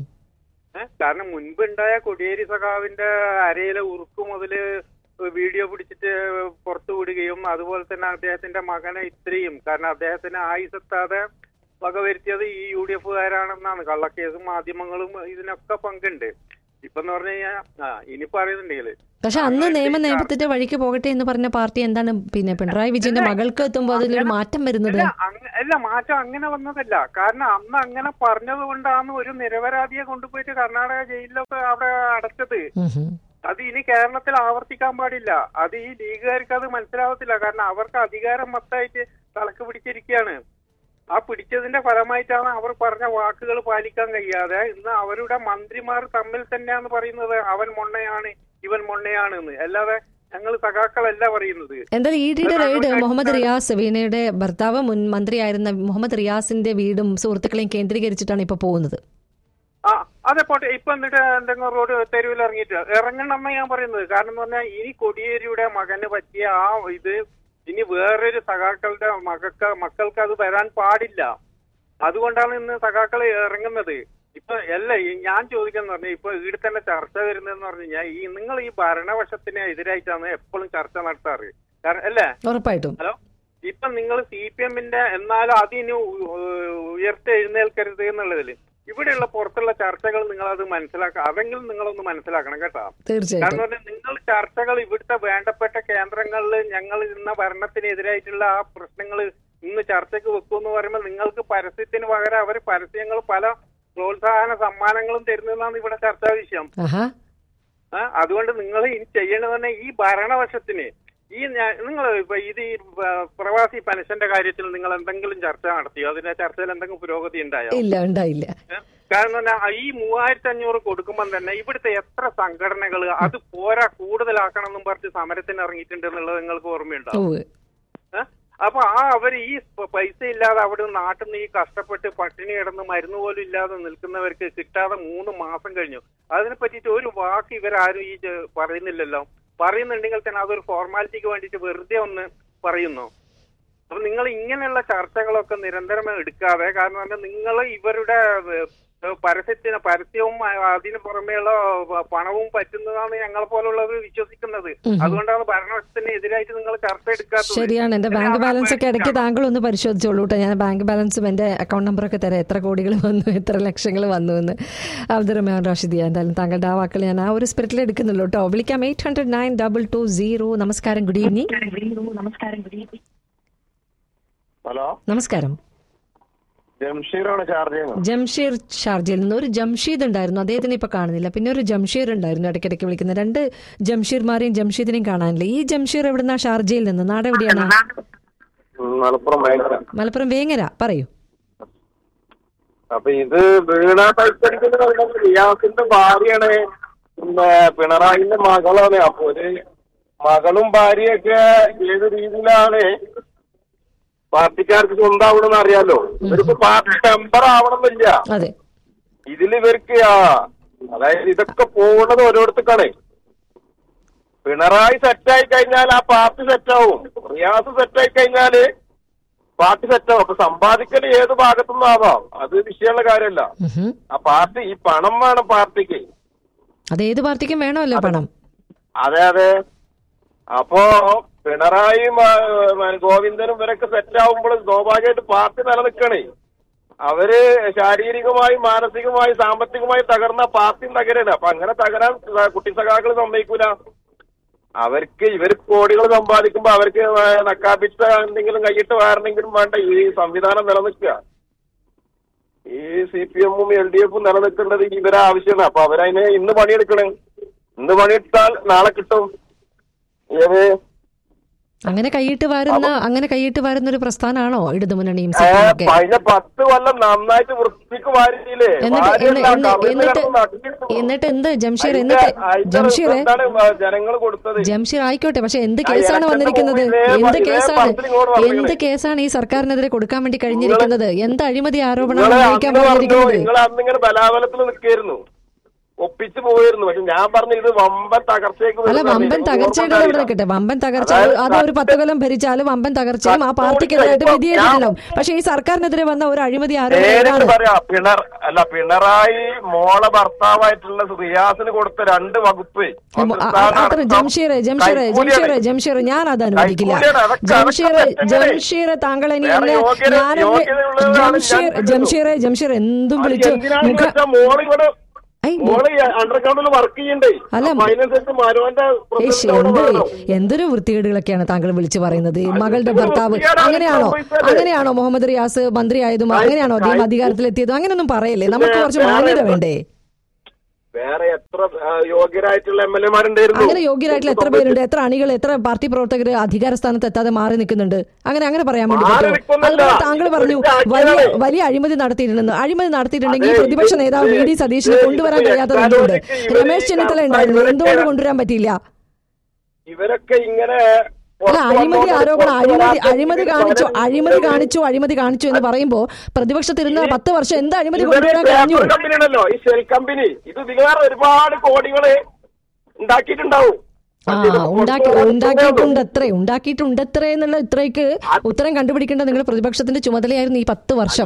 ഏഹ് കാരണം മുൻപുണ്ടായ കോടിയേരി സഖാവിന്റെ അരയിലെ ഉറുക്കു മുതല് വീഡിയോ പിടിച്ചിട്ട് പുറത്തു വിടുകയും അതുപോലെ തന്നെ അദ്ദേഹത്തിന്റെ മകനെ ഇത്രയും, കാരണം അദ്ദേഹത്തിന് ആയുസെത്താതെ വകവരുത്തിയത് ഈ യു ഡി എഫുകാരാണെന്നാണ്. കള്ളക്കേസും മാധ്യമങ്ങളും ഇതിനൊക്കെ പങ്കുണ്ട്. ഇപ്പൊ എന്ന് പറഞ്ഞു കഴിഞ്ഞാൽ ആ ഇനി പറയുന്നുണ്ടെങ്കിൽ പക്ഷെ അന്ന് നിയമ നിയമത്തിന്റെ വഴിക്ക് പോകട്ടെ എന്ന് പറഞ്ഞ പാർട്ടി എന്താണ് പിന്നെ പിണറായി വിജയന്റെ മകൾക്ക് എത്തുമ്പോൾ അതിലൊരു മാറ്റം വരുന്നത്? അല്ല, മാറ്റം അങ്ങനെ വന്നതല്ല. കാരണം അന്ന് അങ്ങനെ പറഞ്ഞത് കൊണ്ടാണ് ഒരു നിരപരാധിയെ കൊണ്ടുപോയിട്ട് കർണാടക ജയിലിലൊക്കെ അവിടെ അടച്ചത്. അത് ഇനി കേരളത്തിൽ ആവർത്തിക്കാൻ പാടില്ല. അത് ഈ ലീഗുകാർക്ക് അത് മനസ്സിലാവത്തില്ല. കാരണം അവർക്ക് അധികാരം മൊത്തമായിട്ട് തലക്ക് പിടിച്ചിരിക്കുകയാണ്. ആ പിടിച്ചതിന്റെ ഫലമായിട്ടാണ് അവർ പറഞ്ഞ വാക്കുകൾ പാലിക്കാൻ കഴിയാതെ ഇന്ന് അവരുടെ മന്ത്രിമാർ തമ്മിൽ തന്നെയാണ് പറയുന്നത് അവൻ മൊണ്ണയാണ് ഇവൻ മൊണ്ണയാണ് എന്ന്. അല്ലാതെ ഞങ്ങൾ സഖാക്കളല്ല പറയുന്നത്. എന്തായാലും ഇ ഡിയുടെ റെയ്ഡ് മുഹമ്മദ് റിയാസ്, വീണയുടെ ഭർത്താവ് മുൻ മന്ത്രിയായിരുന്ന മുഹമ്മദ് റിയാസിന്റെ വീടും സുഹൃത്തുക്കളെയും കേന്ദ്രീകരിച്ചിട്ടാണ് ഇപ്പൊ പോകുന്നത്. ആ അതെ പോട്ടെ. ഇപ്പൊ എന്നിട്ട് എന്തെങ്കിലും റോഡ് തെരുവിൽ ഇറങ്ങിയിട്ട് ഇറങ്ങണമെന്ന് ഞാൻ പറയുന്നത്. കാരണം എന്ന് പറഞ്ഞാൽ ഈ കോടിയേരിയുടെ മകന് പറ്റിയ ആ ഇത് ഇനി വേറൊരു സഖാക്കളുടെ മകൾക്ക് മക്കൾക്ക് അത് വരാൻ പാടില്ല. അതുകൊണ്ടാണ് ഇന്ന് സഖാക്കൾ ഇറങ്ങുന്നത്. ഇപ്പൊ അല്ല ഞാൻ ചോദിക്കാന്ന് പറഞ്ഞാൽ ഇപ്പൊ ഇവിടെ തന്നെ ചർച്ച വരുന്നതെന്ന് പറഞ്ഞു കഴിഞ്ഞാൽ ഈ നിങ്ങൾ ഈ ഭരണപക്ഷത്തിന് എതിരായിട്ടാണ് എപ്പോഴും ചർച്ച നടത്താറ്. കാരണം അല്ലേ? ഉറപ്പായിട്ടും. ഹലോ, ഇപ്പൊ നിങ്ങൾ സി പി എമ്മിന്റെ എന്നാലും അതിന് ഉയർത്തെഴുന്നേൽക്കരുത് എന്നുള്ളതില് ഇവിടെയുള്ള പുറത്തുള്ള ചർച്ചകൾ നിങ്ങൾ അത് മനസ്സിലാക്കുക. അതെങ്കിലും നിങ്ങളൊന്ന് മനസ്സിലാക്കണം കേട്ടോ. കാരണം നിങ്ങൾ ചർച്ചകൾ ഇവിടുത്തെ വേണ്ടപ്പെട്ട കേന്ദ്രങ്ങളിൽ ഞങ്ങൾ ഇന്ന ഭരണത്തിനെതിരായിട്ടുള്ള ആ പ്രശ്നങ്ങൾ ഇന്ന് ചർച്ചയ്ക്ക് വെക്കുമെന്ന് പറയുമ്പോൾ നിങ്ങൾക്ക് പരസ്യത്തിന് പകരം അവർ പരസ്യങ്ങൾ പല പ്രോത്സാഹന സമ്മാനങ്ങളും തരുന്നതാണ് ഇവിടെ ചർച്ചാ വിഷയം. അതുകൊണ്ട് നിങ്ങൾ ഇനി ചെയ്യേണ്ടത് തന്നെ ഈ ഭരണപക്ഷത്തിന് ഈ നിങ്ങൾ ഇപ്പൊ ഇത് ഈ പ്രവാസി പെൻഷന്റെ കാര്യത്തിൽ നിങ്ങൾ എന്തെങ്കിലും ചർച്ച നടത്തിയോ? അതിന്റെ ചർച്ചയിൽ എന്തെങ്കിലും പുരോഗതി ഉണ്ടായോ? ഇല്ല, ഉണ്ടായില്ല. കാരണം ഈ മൂവായിരത്തി അഞ്ഞൂറ് കൊടുക്കുമ്പോൾ തന്നെ ഇവിടുത്തെ എത്ര സംഘടനകൾ അത് പോരാ കൂടുതലാക്കണം എന്നും പറഞ്ഞ് സമരത്തിന് ഇറങ്ങിയിട്ടുണ്ട് എന്നുള്ളത് നിങ്ങൾക്ക് ഓർമ്മയുണ്ടാവും. അപ്പൊ ആ അവർ ഈ പൈസ ഇല്ലാതെ അവിടെ നാട്ടിൽ നിന്ന് ഈ കഷ്ടപ്പെട്ട് പട്ടിണി കിടന്ന് മരുന്ന് പോലും ഇല്ലാതെ നിൽക്കുന്നവർക്ക് കിട്ടാതെ മൂന്ന് മാസം കഴിഞ്ഞു. അതിനെ പറ്റിയിട്ട് ഒരു വാക്ക് ഇവരാരും ഈ പറയുന്നില്ലല്ലോ. പറയുന്നുണ്ടെങ്കിൽ തന്നെ അതൊരു ഫോർമാലിറ്റിക്ക് വേണ്ടിയിട്ട് വെറുതെ ഒന്ന് പറയുന്നു. അപ്പൊ നിങ്ങൾ ഇങ്ങനെയുള്ള ചർച്ചകളൊക്കെ നിരന്തരമായി എടുക്കാതെ, കാരണം നിങ്ങൾ ഇവരുടെ പരസ്യത്തിന് പരസ്യവും അതിന് പുറമെയുള്ള പണവും പറ്റുന്നതാണ് ഞങ്ങളെ പോലുള്ളവർ വിശ്വസിക്കുന്നത്. അതുകൊണ്ടാണ് ഭരണപക്ഷത്തിന് എതിരായിട്ട് നിങ്ങൾ ചർച്ച എടുക്കാത്തത്. ശരിയാണ്. എന്റെ ബാങ്ക് ബാലൻസ് ഒക്കെ ഇടയ്ക്ക് താങ്കൾ ഒന്ന് പരിശോധിച്ചോളൂ കേട്ടോ. ഞാൻ ബാങ്ക് ബാലൻസും എന്റെ അക്കൗണ്ട് നമ്പറൊക്കെ തരാം, എത്ര കോടികൾ വന്നു, എത്ര ലക്ഷങ്ങൾ വന്നു എന്ന്. അബ്ദുറഹ്മാൻ റാഷിദിയ, എന്തായാലും താങ്കളുടെ ആ വാക്കുകൾ ഞാൻ ആ ഒരു സ്പിരിറ്റിൽ എടുക്കുന്നുള്ളൂ കേട്ടോ. വിളിക്കാം eight hundred nine double two zero. നമസ്കാരം, ഗുഡ് ഈവനിങ്. ഹലോ, നമസ്കാരം. ജംഷീറാണ് ഷാർജയിൽ. ജംഷീർ ഷാർജയിൽ നിന്ന്. ഒരു ജംഷീദ് ഉണ്ടായിരുന്നു, അദ്ദേഹത്തിന് ഇപ്പൊ കാണുന്നില്ല. പിന്നെ ഒരു ജംഷീർ ഉണ്ടായിരുന്നു ഇടയ്ക്കിടയ്ക്ക് വിളിക്കുന്നത്. രണ്ട് ജംഷീർമാരെയും ജംഷീദിനെയും കാണാനില്ല. ഈ ജംഷീർ എവിടുന്നാ? ഷാർജയിൽ നിന്ന്. നാട് എവിടെയാണ്? മലപ്പുറം വേങ്ങര. മലപ്പുറം വേങ്ങര. പറയൂ. അപ്പൊ ഇത് വീണ ടൈപ്പടിക്കുന്ന റിയാസിന്റെ ഭാര്യയാണ്, പിന്നെ പിണറായിന്റെ മകളാണ്. അപ്പൊ ഒരു മകളും ഭാര്യയൊക്കെ ഏത് രീതിയിലാണ് പാർട്ടിക്കാർക്ക് സ്വന്തമാവണമെന്ന് അറിയാലോ. ഇവർക്ക് പാർട്ടി മെമ്പർ ആവണമെന്നില്ല. ഇതിൽ ഇവർക്ക് ആ അതായത് ഇതൊക്കെ പോകുന്നത് ഓരോരുത്തർക്കാണ്. പിണറായി സെറ്റായി കഴിഞ്ഞാൽ ആ പാർട്ടി സെറ്റാവും, റിയാസ് സെറ്റായി കഴിഞ്ഞാല് പാർട്ടി സെറ്റാവും. അപ്പൊ സമ്പാദിക്കൽ ഏത് ഭാഗത്തുനിന്നും ആവാം, അത് വിഷയമുള്ള കാര്യമല്ല. ആ പാർട്ടി ഈ പണം വേണം പാർട്ടിക്ക്. അതേത് പാർട്ടിക്കും വേണമല്ലോ പണം. അതെ അതെ. അപ്പോ പിണറായിയും ഗോവിന്ദനും ഇവരൊക്കെ സെറ്റാവുമ്പോൾ സ്വാഭാവികമായിട്ട് പാർട്ടി നിലനിൽക്കണേ. അവര് ശാരീരികമായും മാനസികമായും സാമ്പത്തികമായും തകർന്ന പാർട്ടി തകരാണ്. അപ്പൊ അങ്ങനെ തകരാൻ കുട്ടി സഖാക്കൾ സമ്മതിക്കൂല. അവർക്ക് ഇവർ കോടികൾ സമ്പാദിക്കുമ്പോ അവർക്ക് നക്കാപ്പിച്ച എന്തെങ്കിലും കൈയിട്ട് വേറെന്തെങ്കിലും വേണ്ട. ഈ സംവിധാനം നിലനിൽക്കുക, ഈ സി പി എമ്മും എൽ ഡി എഫും നിലനിൽക്കേണ്ടത് ഇവരെ ആവശ്യമാണ്. അപ്പൊ അവരതിന് ഇന്ന് പണിയെടുക്കണേ. ഇന്ന് പണിയെടുത്താൽ നാളെ കിട്ടും. ഏത് അങ്ങനെ കൈയിട്ട് വരുന്ന അങ്ങനെ കൈയിട്ട് വരുന്ന ഒരു പ്രസ്ഥാനമാണോ ഇടതുമുന്നണിയും? കഴിഞ്ഞ പത്ത് കൊല്ലം നന്നായിട്ട് വൃത്തിക്ക് വാരിയില്ലേ? എന്നിട്ട് എന്ത് ജംഷീർ എന്നിട്ട് ജംഷീർ ജനങ്ങൾ കൊടുത്തത് ജംഷീർ ആയിക്കോട്ടെ, പക്ഷെ എന്ത് കേസാണ് വന്നിരിക്കുന്നത്? എന്ത് കേസാണ് എന്ത് കേസാണ് ഈ സർക്കാരിനെതിരെ കൊടുക്കാൻ വേണ്ടി കഴിഞ്ഞിരിക്കുന്നത്? എന്ത് അഴിമതി ആരോപണമാണ് ഉന്നയിക്കാൻ പറഞ്ഞിരിക്കുന്നത്? നിങ്ങൾ അന്നിങ്ങനെ ബലാബലത്തിൽ നിൽക്കായിരുന്നു, ഒപ്പിച്ചു പോയിരുന്നു. പക്ഷെ ഞാൻ പറഞ്ഞു ഇത് വമ്പൻ തകർച്ചയ്ക്ക്. അല്ല, വമ്പൻ തകർച്ചയുടെ ഇവിടെ നിൽക്കട്ടെ. വമ്പൻ തകർച്ച അത് ഒരു പത്ത് കൊല്ലം ഭരിച്ചാലും വമ്പൻ തകർച്ചയും ആ പാർട്ടിക്കെതിരായിട്ട് വിധിയെഴുതിയിട്ടുണ്ടാവും. പക്ഷെ ഈ സർക്കാരിനെതിരെ വന്ന ഒരു അഴിമതി ആരോപണം പറയാ പിണർ അല്ല പിണറായി മോളെ ഭർത്താവായിട്ടുള്ള റിയാസിന് കൊടുത്ത രണ്ട് വകുപ്പ് അത്ര ജംഷീർ ജംഷീർ ജംഷീർ ജംഷീർ ഞാൻ അത് അനുവദിക്കില്ല. ജംഷീർ ജംഷീർ താങ്കൾ ഇനി എന്നെ ഞാൻ ജംഷീർ ജംഷീർ ജംഷീർ എന്തും വിളിച്ചു എന്തൊരു വൃത്തികേടുകളൊക്കെയാണ് താങ്കൾ വിളിച്ചു പറയുന്നത്. മകളുടെ ഭർത്താവ് അങ്ങനെയാണോ? അങ്ങനെയാണോ മുഹമ്മദ് റിയാസ് മന്ത്രിയായതും അങ്ങനെയാണോ അദ്ദേഹം അധികാരത്തിലെത്തിയതും? അങ്ങനെയൊന്നും പറയല്ലേ, നമുക്ക് കുറച്ച് മാന്യത വേണ്ടേ? വേറെ എത്ര യോഗ്യരായിട്ടുള്ള എം എൽ എമാരുണ്ടായിരുന്നു? അങ്ങനെ യോഗ്യരായിട്ടുള്ള എത്ര പേരുണ്ട്? എത്ര അണികൾ, എത്ര പാർട്ടി പ്രവർത്തകർ അധികാര സ്ഥാനത്ത് എത്താതെ മാറി നിൽക്കുന്നുണ്ട്? അങ്ങനെ അങ്ങനെ പറയാൻ വേണ്ടി പറ്റുമോ? അതുപോലെ താങ്കൾ പറഞ്ഞു വലിയ വലിയ അഴിമതി നടത്തിയിട്ടുണ്ടെന്ന്. അഴിമതി നടത്തിയിട്ടുണ്ടെങ്കിൽ പ്രതിപക്ഷ നേതാവ് വി ഡി സതീശനെ കൊണ്ടുവരാൻ കഴിയാത്തത് എന്തുകൊണ്ട്? രമേശ് ചെന്നിത്തല ഉണ്ടായിരുന്നു, എന്തുകൊണ്ട് കൊണ്ടുവരാൻ പറ്റിയില്ല? ഇവരൊക്കെ ഇങ്ങനെ അല്ല, അഴിമതി ആരോപണം അഴിമതി അഴിമതി കാണിച്ചു അഴിമതി കാണിച്ചു അഴിമതി കാണിച്ചു എന്ന് പറയുമ്പോ പ്രതിപക്ഷത്തിരുന്ന പത്ത് വർഷം എന്ത് അഴിമതി കൊണ്ടുവരാൻ കഴിഞ്ഞു? കമ്പനിയാണല്ലോ ഈ ഷെൽ കമ്പനി. ഇത് വേറെ ഒരുപാട് കോടികള് ഉണ്ടാക്കിയിട്ടുണ്ടാവും. ആ ഉണ്ടാക്കി ഉണ്ടാക്കിയിട്ടുണ്ട് എത്ര ഉണ്ടാക്കിയിട്ടുണ്ട് എത്ര എന്നുള്ള ഇത്രയ്ക്ക് ഉത്തരം കണ്ടുപിടിക്കേണ്ട നിങ്ങൾ പ്രതിപക്ഷത്തിന്റെ ചുമതലയായിരുന്നു ഈ പത്ത് വർഷം.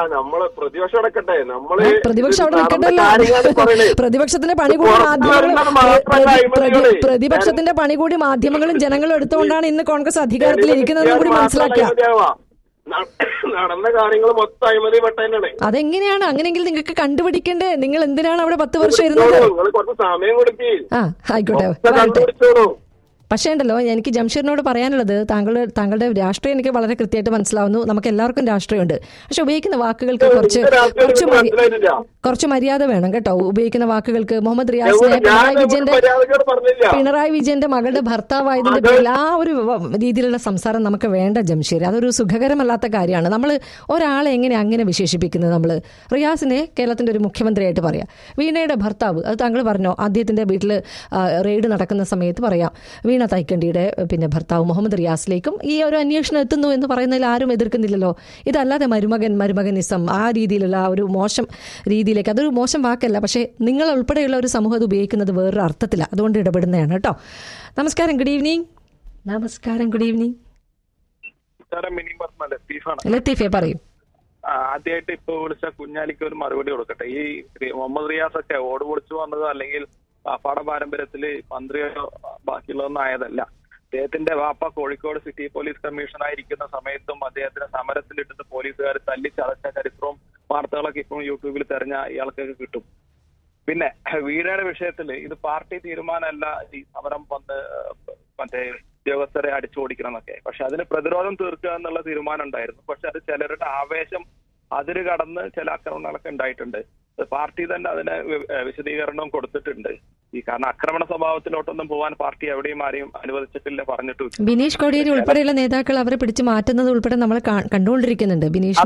പ്രതിപക്ഷം അവിടെ നിൽക്കട്ടല്ലോ. പ്രതിപക്ഷത്തിന്റെ പണി കൂടി മാധ്യമങ്ങളും പ്രതിപക്ഷത്തിന്റെ പണി കൂടി മാധ്യമങ്ങളും ജനങ്ങളും എടുത്തുകൊണ്ടാണ് ഇന്ന് കോൺഗ്രസ് അധികാരത്തിൽ ഇരിക്കുന്നതെന്ന് കൂടി മനസ്സിലാക്കുക. നടന്ന കാര്യങ്ങൾ മൊത്തം അഴിമതി പെട്ടതന്നെയാണ്. അതെങ്ങനെയാണ്? അങ്ങനെയെങ്കിൽ നിങ്ങൾക്ക് കണ്ടുപിടിക്കണ്ടേ? നിങ്ങൾ എന്തിനാണ് അവിടെ പത്ത് വർഷം ഇരുന്നത്? കുറച്ച് സമയം കൊടുക്കി. ആ ആയിക്കോട്ടെ. പക്ഷേ ഉണ്ടല്ലോ, എനിക്ക് ജംഷീറിനോട് പറയാനുള്ളത്, താങ്കൾ താങ്കളുടെ രാഷ്ട്രീയം എനിക്ക് വളരെ കൃത്യമായിട്ട് മനസ്സിലാവുന്നു. നമുക്ക് എല്ലാവർക്കും രാഷ്ട്രീയമുണ്ട്. പക്ഷെ ഉപയോഗിക്കുന്ന വാക്കുകൾക്ക് കുറച്ച് കുറച്ച് കുറച്ച് മര്യാദ വേണം കേട്ടോ. ഉപയോഗിക്കുന്ന വാക്കുകൾക്ക് മുഹമ്മദ് റിയാസിനെ പിണറായി വിജയന്റെ പിണറായി വിജയന്റെ മകളുടെ ഭർത്താവായതിന്റെ പേരിൽ ആ ഒരു രീതിയിലുള്ള സംസാരം നമുക്ക് വേണ്ട ജംഷീർ. അതൊരു സുഖകരമല്ലാത്ത കാര്യമാണ്. നമ്മൾ ഒരാളെ എങ്ങനെ അങ്ങനെ വിശേഷിപ്പിക്കുന്നത്? നമ്മൾ റിയാസിനെ കേരളത്തിന്റെ ഒരു മുഖ്യമന്ത്രിയായിട്ട് പറയാം. വീണയുടെ ഭർത്താവ്, അത് താങ്കൾ പറഞ്ഞോ, അദ്ദേഹത്തിന്റെ വീട്ടിൽ റെയ്ഡ് നടക്കുന്ന സമയത്ത് പറയാം വീണ തൈക്കണ്ടിയുടെ പിന്നെ ഭർത്താവ് മുഹമ്മദ് റിയാസിലേക്കും ഈ ഒരു അന്വേഷണം എത്തുന്നു എന്ന് പറയുന്നതിൽ ആരും എതിർക്കുന്നില്ലല്ലോ. ഇതല്ലാതെ മരുമകൻ മരുമകനിസം ആ രീതിയിലുള്ള ആ ഒരു മോശം രീതിയിലേക്ക്, അതൊരു മോശം വാക്കല്ല, പക്ഷേ നിങ്ങൾ ഉൾപ്പെടെയുള്ള ഒരു സമൂഹം അത് ഉപയോഗിക്കുന്നത് വേറൊരു അർത്ഥത്തിലാണ്. അതുകൊണ്ട് ഇടപെടുന്നതാണ് കേട്ടോ. നമസ്കാരം, ഗുഡ് ഈവനിങ്. നമസ്കാരം, ഗുഡ് ഈവനിങ്. ലത്തീഫെ പറയൂ. ആദ്യമായിട്ട് ഇപ്പൊ വിളിച്ച കുഞ്ഞാലിക്ക് ഒരു മറുപടി കൊടുക്കട്ടെ. ഈ മുഹമ്മദ് റിയാസ് ഒക്കെ ഓട് പൊളിച്ചു വന്നത് അല്ലെങ്കിൽ പാപ്പാട പാരമ്പര്യത്തില് മന്ത്രിയോ ബാക്കിയുള്ളതൊന്നും ആയതല്ല. അദ്ദേഹത്തിന്റെ വാപ്പ കോഴിക്കോട് സിറ്റി പോലീസ് കമ്മീഷണറായിരിക്കുന്ന സമയത്തും അദ്ദേഹത്തിന് സമരത്തിലിട്ടിട്ട് പോലീസുകാർ തല്ലി ചതച്ച ചരിത്രവും വാർത്തകളൊക്കെ ഇപ്പം യൂട്യൂബിൽ തെരഞ്ഞ ഇയാൾക്കൊക്കെ കിട്ടും. പിന്നെ വീണയുടെ വിഷയത്തിൽ ഇത് പാർട്ടി തീരുമാനമല്ല ഈ സമരം വന്ന് മറ്റേ ഉദ്യോഗസ്ഥരെ അടിച്ചോടിക്കണം എന്നൊക്കെ. പക്ഷെ അതിന് പ്രതിരോധം തീർക്കുക എന്നുള്ള തീരുമാനം ഉണ്ടായിരുന്നു. പക്ഷെ അത് ചിലരുടെ ആവേശം അതിര് കടന്ന് ചില ആക്രമണങ്ങളൊക്കെ ഉണ്ടായിട്ടുണ്ട്. പാർട്ടി തന്നെ അതിന് വിശദീകരണവും കൊടുത്തിട്ടുണ്ട്. ഈ കാരണം ആക്രമണ സ്വഭാവത്തിലോട്ടൊന്നും പോകാൻ പാർട്ടി എവിടെയും ആരെയും അനുവദിച്ചിട്ടില്ല, പറഞ്ഞിട്ടും. ബിനീഷ് കോടിയേരി ഉൾപ്പെടെയുള്ള നേതാക്കൾ അവരെ പിടിച്ചു മാറ്റുന്നത് ഉൾപ്പെടെ നമ്മൾ കണ്ടുകൊണ്ടിരിക്കുന്നുണ്ട്. ബിനീഷ്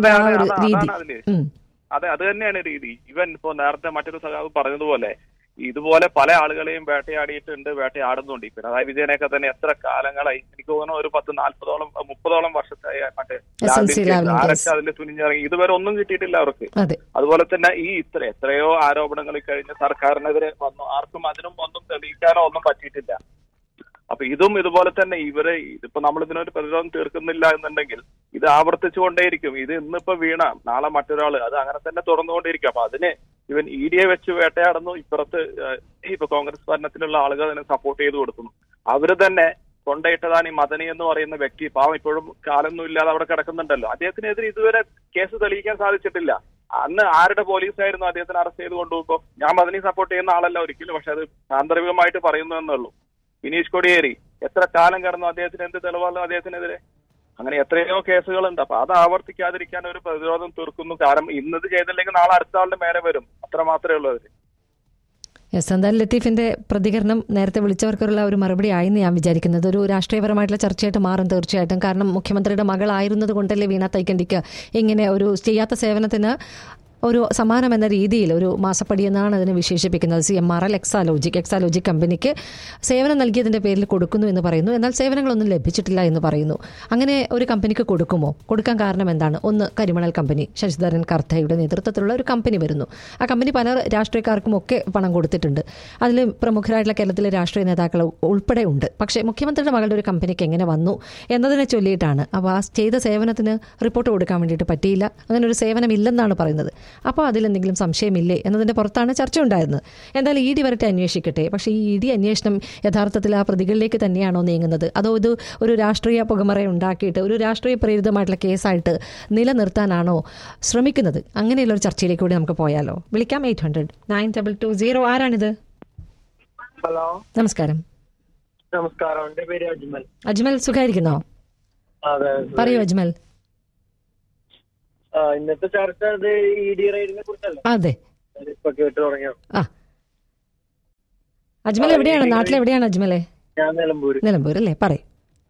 അതെ, അത് തന്നെയാണ് രീതി. ഇവൻ ഇപ്പോ നേരത്തെ മറ്റൊരു സഖാവ് പറഞ്ഞതുപോലെ ഇതുപോലെ പല ആളുകളെയും വേട്ടയാടിയിട്ടുണ്ട്, വേട്ടയാടുന്നുണ്ട്. പിണറായി വിജയനെയൊക്കെ തന്നെ എത്ര കാലങ്ങളായി, എനിക്ക് തോന്നുന്നു ഒരു പത്ത് നാല്പതോളം മുപ്പതോളം വർഷത്തായി മറ്റേ ആരൊക്കെ അതിൽ തുനിഞ്ഞിറങ്ങി ഇതുവരെ ഒന്നും കിട്ടിയിട്ടില്ല അവർക്ക്. അതുപോലെ തന്നെ ഈ ഇത്ര എത്രയോ ആരോപണങ്ങൾ കഴിഞ്ഞ സർക്കാരിനെതിരെ വന്നു, ആർക്കും അതിനും ഒന്നും തെളിയിക്കാനോ ഒന്നും പറ്റിയിട്ടില്ല. അപ്പൊ ഇതും ഇതുപോലെ തന്നെ ഇവര് ഇതിപ്പോ നമ്മൾ ഇതിനൊരു പ്രതിരോധം തീർക്കുന്നില്ല എന്നുണ്ടെങ്കിൽ ഇത് ആവർത്തിച്ചുകൊണ്ടേയിരിക്കും. ഇത് ഇന്നിപ്പോ വീണ നാളെ മറ്റൊരാള്, അത് അങ്ങനെ തന്നെ തുറന്നുകൊണ്ടേയിരിക്കും. അപ്പൊ അതിന് ഇവൻ ഇ ഡിയെ വെച്ച് വേട്ടയാടുന്നു, ഇപ്പുറത്ത് ഇപ്പൊ കോൺഗ്രസ് ഭരണത്തിലുള്ള ആളുകൾ അതിനെ സപ്പോർട്ട് ചെയ്ത് കൊടുക്കുന്നു. അവര് തന്നെ കൊണ്ടയിട്ടതാണ് ഈ മദനി എന്ന് പറയുന്ന വ്യക്തി. പാവം ഇപ്പോഴും കാലൊന്നും ഇല്ലാതെ അവിടെ കിടക്കുന്നുണ്ടല്ലോ. അദ്ദേഹത്തിനെതിരെ ഇതുവരെ കേസ് തെളിയിക്കാൻ സാധിച്ചിട്ടില്ല. അന്ന് ആരുടെ പോലീസായിരുന്നു അദ്ദേഹത്തിന് അറസ്റ്റ് ചെയ്ത് കൊണ്ടുപോകുമ്പോ? ഞാൻ മദനി സപ്പോർട്ട് ചെയ്യുന്ന ആളല്ല ഒരിക്കലും, പക്ഷെ അത് സാന്ദർഭികമായിട്ട് പറയുന്നു എന്നുള്ളൂ. ബിനീഷ് കോടിയേരി എത്ര കാലം കിടന്നു, അദ്ദേഹത്തിന് എന്ത് തെളിവാണോ അദ്ദേഹത്തിനെതിരെ? അങ്ങനെ എത്രയോ കേസുകളുണ്ട്. അപ്പൊ അത് ആവർത്തിക്കാതിരിക്കാൻ ഒരു പ്രതിരോധം തീർക്കുന്നു. കാരണം ഇന്നത് ചെയ്തില്ലെങ്കിൽ നാളെ അടുത്ത ആളുടെ മേലെ വരും, അത്ര മാത്രമേ ഉള്ളൂ അതിന്. യെസ്, എന്തായാലും ലത്തീഫിന്റെ പ്രതികരണം നേരത്തെ വിളിച്ചവർക്കുള്ള ഒരു മറുപടി ആയെന്ന് ഞാൻ വിചാരിക്കുന്നത്. ഒരു രാഷ്ട്രീയപരമായിട്ടുള്ള ചർച്ചയായിട്ട് മാറും തീർച്ചയായിട്ടും. കാരണം മുഖ്യമന്ത്രിയുടെ മകളായിരുന്നത് കൊണ്ടല്ലേ വീണ തൈക്കണ്ടിക്ക് ഇങ്ങനെ ഒരു ചെയ്യാത്ത സേവനത്തിന് ഒരു സമാനം എന്ന രീതിയിൽ ഒരു മാസപ്പടി എന്നാണ് അതിനെ വിശേഷിപ്പിക്കുന്നത്. C M R L Exalogic Exalogic കമ്പനിക്ക് സേവനം നൽകിയതിൻ്റെ പേരിൽ കൊടുക്കുന്നു എന്ന് പറയുന്നു. എന്നാൽ സേവനങ്ങളൊന്നും ലഭിച്ചിട്ടില്ല എന്ന് പറയുന്നു. അങ്ങനെ ഒരു കമ്പനിക്ക് കൊടുക്കുമോ? കൊടുക്കാൻ കാരണം എന്താണ്? ഒന്ന്, കരിമണൽ കമ്പനി, ശശിധരൻ കർത്തയുടെ നേതൃത്വത്തിലുള്ള ഒരു കമ്പനി വരുന്നു. ആ കമ്പനി പല രാഷ്ട്രീയക്കാർക്കും ഒക്കെ പണം കൊടുത്തിട്ടുണ്ട്. അതിൽ പ്രമുഖരായിട്ടുള്ള കേരളത്തിലെ രാഷ്ട്രീയ നേതാക്കൾ ഉൾപ്പെടെ ഉണ്ട്. പക്ഷേ മുഖ്യമന്ത്രിയുടെ മകളുടെ ഒരു കമ്പനിക്ക് എങ്ങനെ വന്നു എന്നതിനെ ചൊല്ലിയിട്ടാണ്. അപ്പോൾ ആ ചെയ്ത സേവനത്തിന് റിപ്പോർട്ട് കൊടുക്കാൻ വേണ്ടിയിട്ട് പറ്റിയില്ല, അങ്ങനെ ഒരു സേവനം ഇല്ലെന്നാണ് പറയുന്നത്. അപ്പോൾ അതിലെന്തെങ്കിലും സംശയമില്ലേ എന്നതിൻ്റെ പുറത്താണ് ചർച്ച ഉണ്ടായിരുന്നത്. എന്തായാലും ഇ ഡി വരട്ടെ, അന്വേഷിക്കട്ടെ. പക്ഷേ ഈ ഇ ഡി അന്വേഷണം യഥാർത്ഥത്തിൽ ആ പ്രതികളിലേക്ക് തന്നെയാണോ നീങ്ങുന്നത്, അതോ ഇത് ഒരു രാഷ്ട്രീയ പുകമറ ഉണ്ടാക്കിയിട്ട് ഒരു രാഷ്ട്രീയ പ്രേരിതമായിട്ടുള്ള കേസായിട്ട് നിലനിർത്താനാണോ ശ്രമിക്കുന്നത്? അങ്ങനെയുള്ള ഒരു ചർച്ചയിലേക്ക് കൂടി നമുക്ക് പോയാലോ? വിളിക്കാം. Eight hundred nine double two zero. ആരാണിത്? ഹലോ, നമസ്കാരം. നമസ്കാരം. എന്റെ പേര് അജ്മൽ. അജ്മൽ, സുഖായിരിക്കുന്നോ? അതെ, പറയൂ അജ്മൽ. ഇന്നത്തെ ചർച്ച അത് ഇ ഡി റൈഡിനെ കുറിച്ചല്ലേ? അതെ, ഇപ്പൊ കേട്ടു തുടങ്ങിയോ? ആ, അജ്മൽ എവിടെയാണ്? നാട്ടിലെവിടെയാണ് അജ്മലെ? ഞാൻ നിലമ്പൂര്. നിലമ്പൂർ അല്ലേ? പറയും.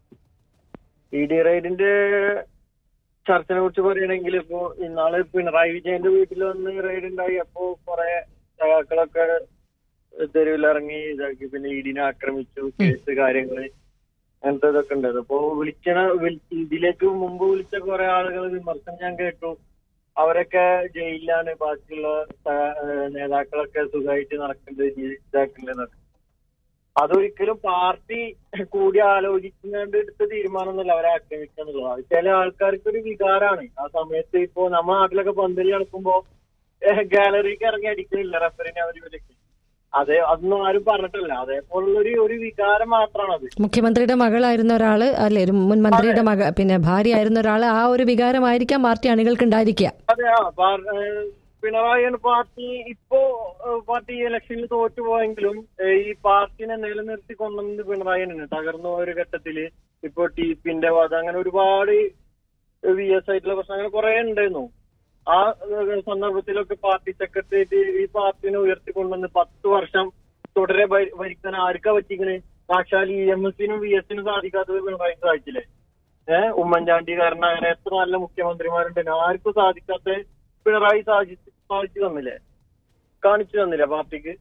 ഇ ഡി റൈഡിന്റെ ചർച്ചനെ കുറിച്ച് പറയുകയാണെങ്കിൽ ഇപ്പോ ഇന്നാള് പിണറായി വിജയന്റെ വീട്ടിൽ വന്ന് റൈഡ് ഉണ്ടായി. അപ്പോ കുറെ സഖാക്കളൊക്കെ തെരുവിലിറങ്ങി ഇതാക്കി. പിന്നെ ഇ ഡിനെ ആക്രമിച്ചു, കേസ് കാര്യങ്ങള് അങ്ങനത്തെ ഇതൊക്കെ ഉണ്ടായത്. അപ്പോ വിളിക്കണ ഇതിലേക്ക് മുമ്പ് വിളിച്ച കുറെ ആളുകൾ വിമർശനം ഞാൻ കേട്ടു. അവരൊക്കെ ജയിലിലാണ്, ബാക്കിയുള്ള നേതാക്കളൊക്കെ സുഖമായിട്ട് നടക്കേണ്ടത്, ഇതാക്കേണ്ടതെന്നൊക്കെ. അതൊരിക്കലും പാർട്ടി കൂടി ആലോചിക്കുന്നുണ്ട് എടുത്ത തീരുമാനമൊന്നുമല്ല അവരെ ആക്രമിക്കുക എന്നുള്ളത്. ചില ആൾക്കാർക്ക് ഒരു വികാരമാണ്. ആ സമയത്ത് ഇപ്പോ നമ്മുടെ നാട്ടിലൊക്കെ പന്തലി നടക്കുമ്പോ ഗാലറിക്ക് ഇറങ്ങി അടിക്കുന്നില്ല റെഫറിനെ അവർ വിലക്ക്. അതെ, അതൊന്നും ആരും പറഞ്ഞിട്ടില്ല. അതേപോലുള്ളൊരു ഒരു വികാരം മാത്രമാണ് അത്. മുഖ്യമന്ത്രിയുടെ മകളായിരുന്ന ഒരാള് അല്ലെ, ഒരു മുൻ മന്ത്രിയുടെ മക പിന്നെ ഭാര്യ ആയിരുന്ന ഒരാള്, ആ ഒരു വികാരമായിരിക്കാം പാർട്ടി അണികൾക്ക് ഉണ്ടായിരിക്കുക. അതെ, ആ പിണറായി പാർട്ടി ഇപ്പോ പാർട്ടി ഇലക്ഷനിൽ തോറ്റുപോയെങ്കിലും ഈ പാർട്ടിനെ നിലനിർത്തി കൊണ്ടുവന്നത് പിണറായി തന്നെ. തകർന്ന ഒരു ഘട്ടത്തില് ഇപ്പൊ ടി പിന്റെ വാദം, അങ്ങനെ ഒരുപാട് വി എസ് ആയിട്ടുള്ള പ്രശ്നം അങ്ങനെ കുറെ ഉണ്ടായിരുന്നു. ആ സന്ദർഭത്തിലൊക്കെ പാർട്ടി സെക്രട്ടേറിയറ്റ് ഈ പാർട്ടിനെ ഉയർത്തിക്കൊണ്ടുവന്ന് പത്ത് വർഷം തുടരെ ഭരിക്കാൻ ആർക്കാ പറ്റിക്കണേ? സാക്ഷാൽ ഇ എം എസിനും വി എസിനും സാധിക്കാത്തത് പിണറായി സാധിച്ചില്ലേ? ഏഹ് ഉമ്മൻചാണ്ടി കാരണം അങ്ങനെ എത്ര നല്ല മുഖ്യമന്ത്രിമാരുണ്ട്, ആർക്കും സാധിക്കാത്ത പിണറായി സാധിച്ചു സാധിച്ചു തന്നില്ലേ, കാണിച്ചു തന്നില്ല പാർട്ടിക്ക്.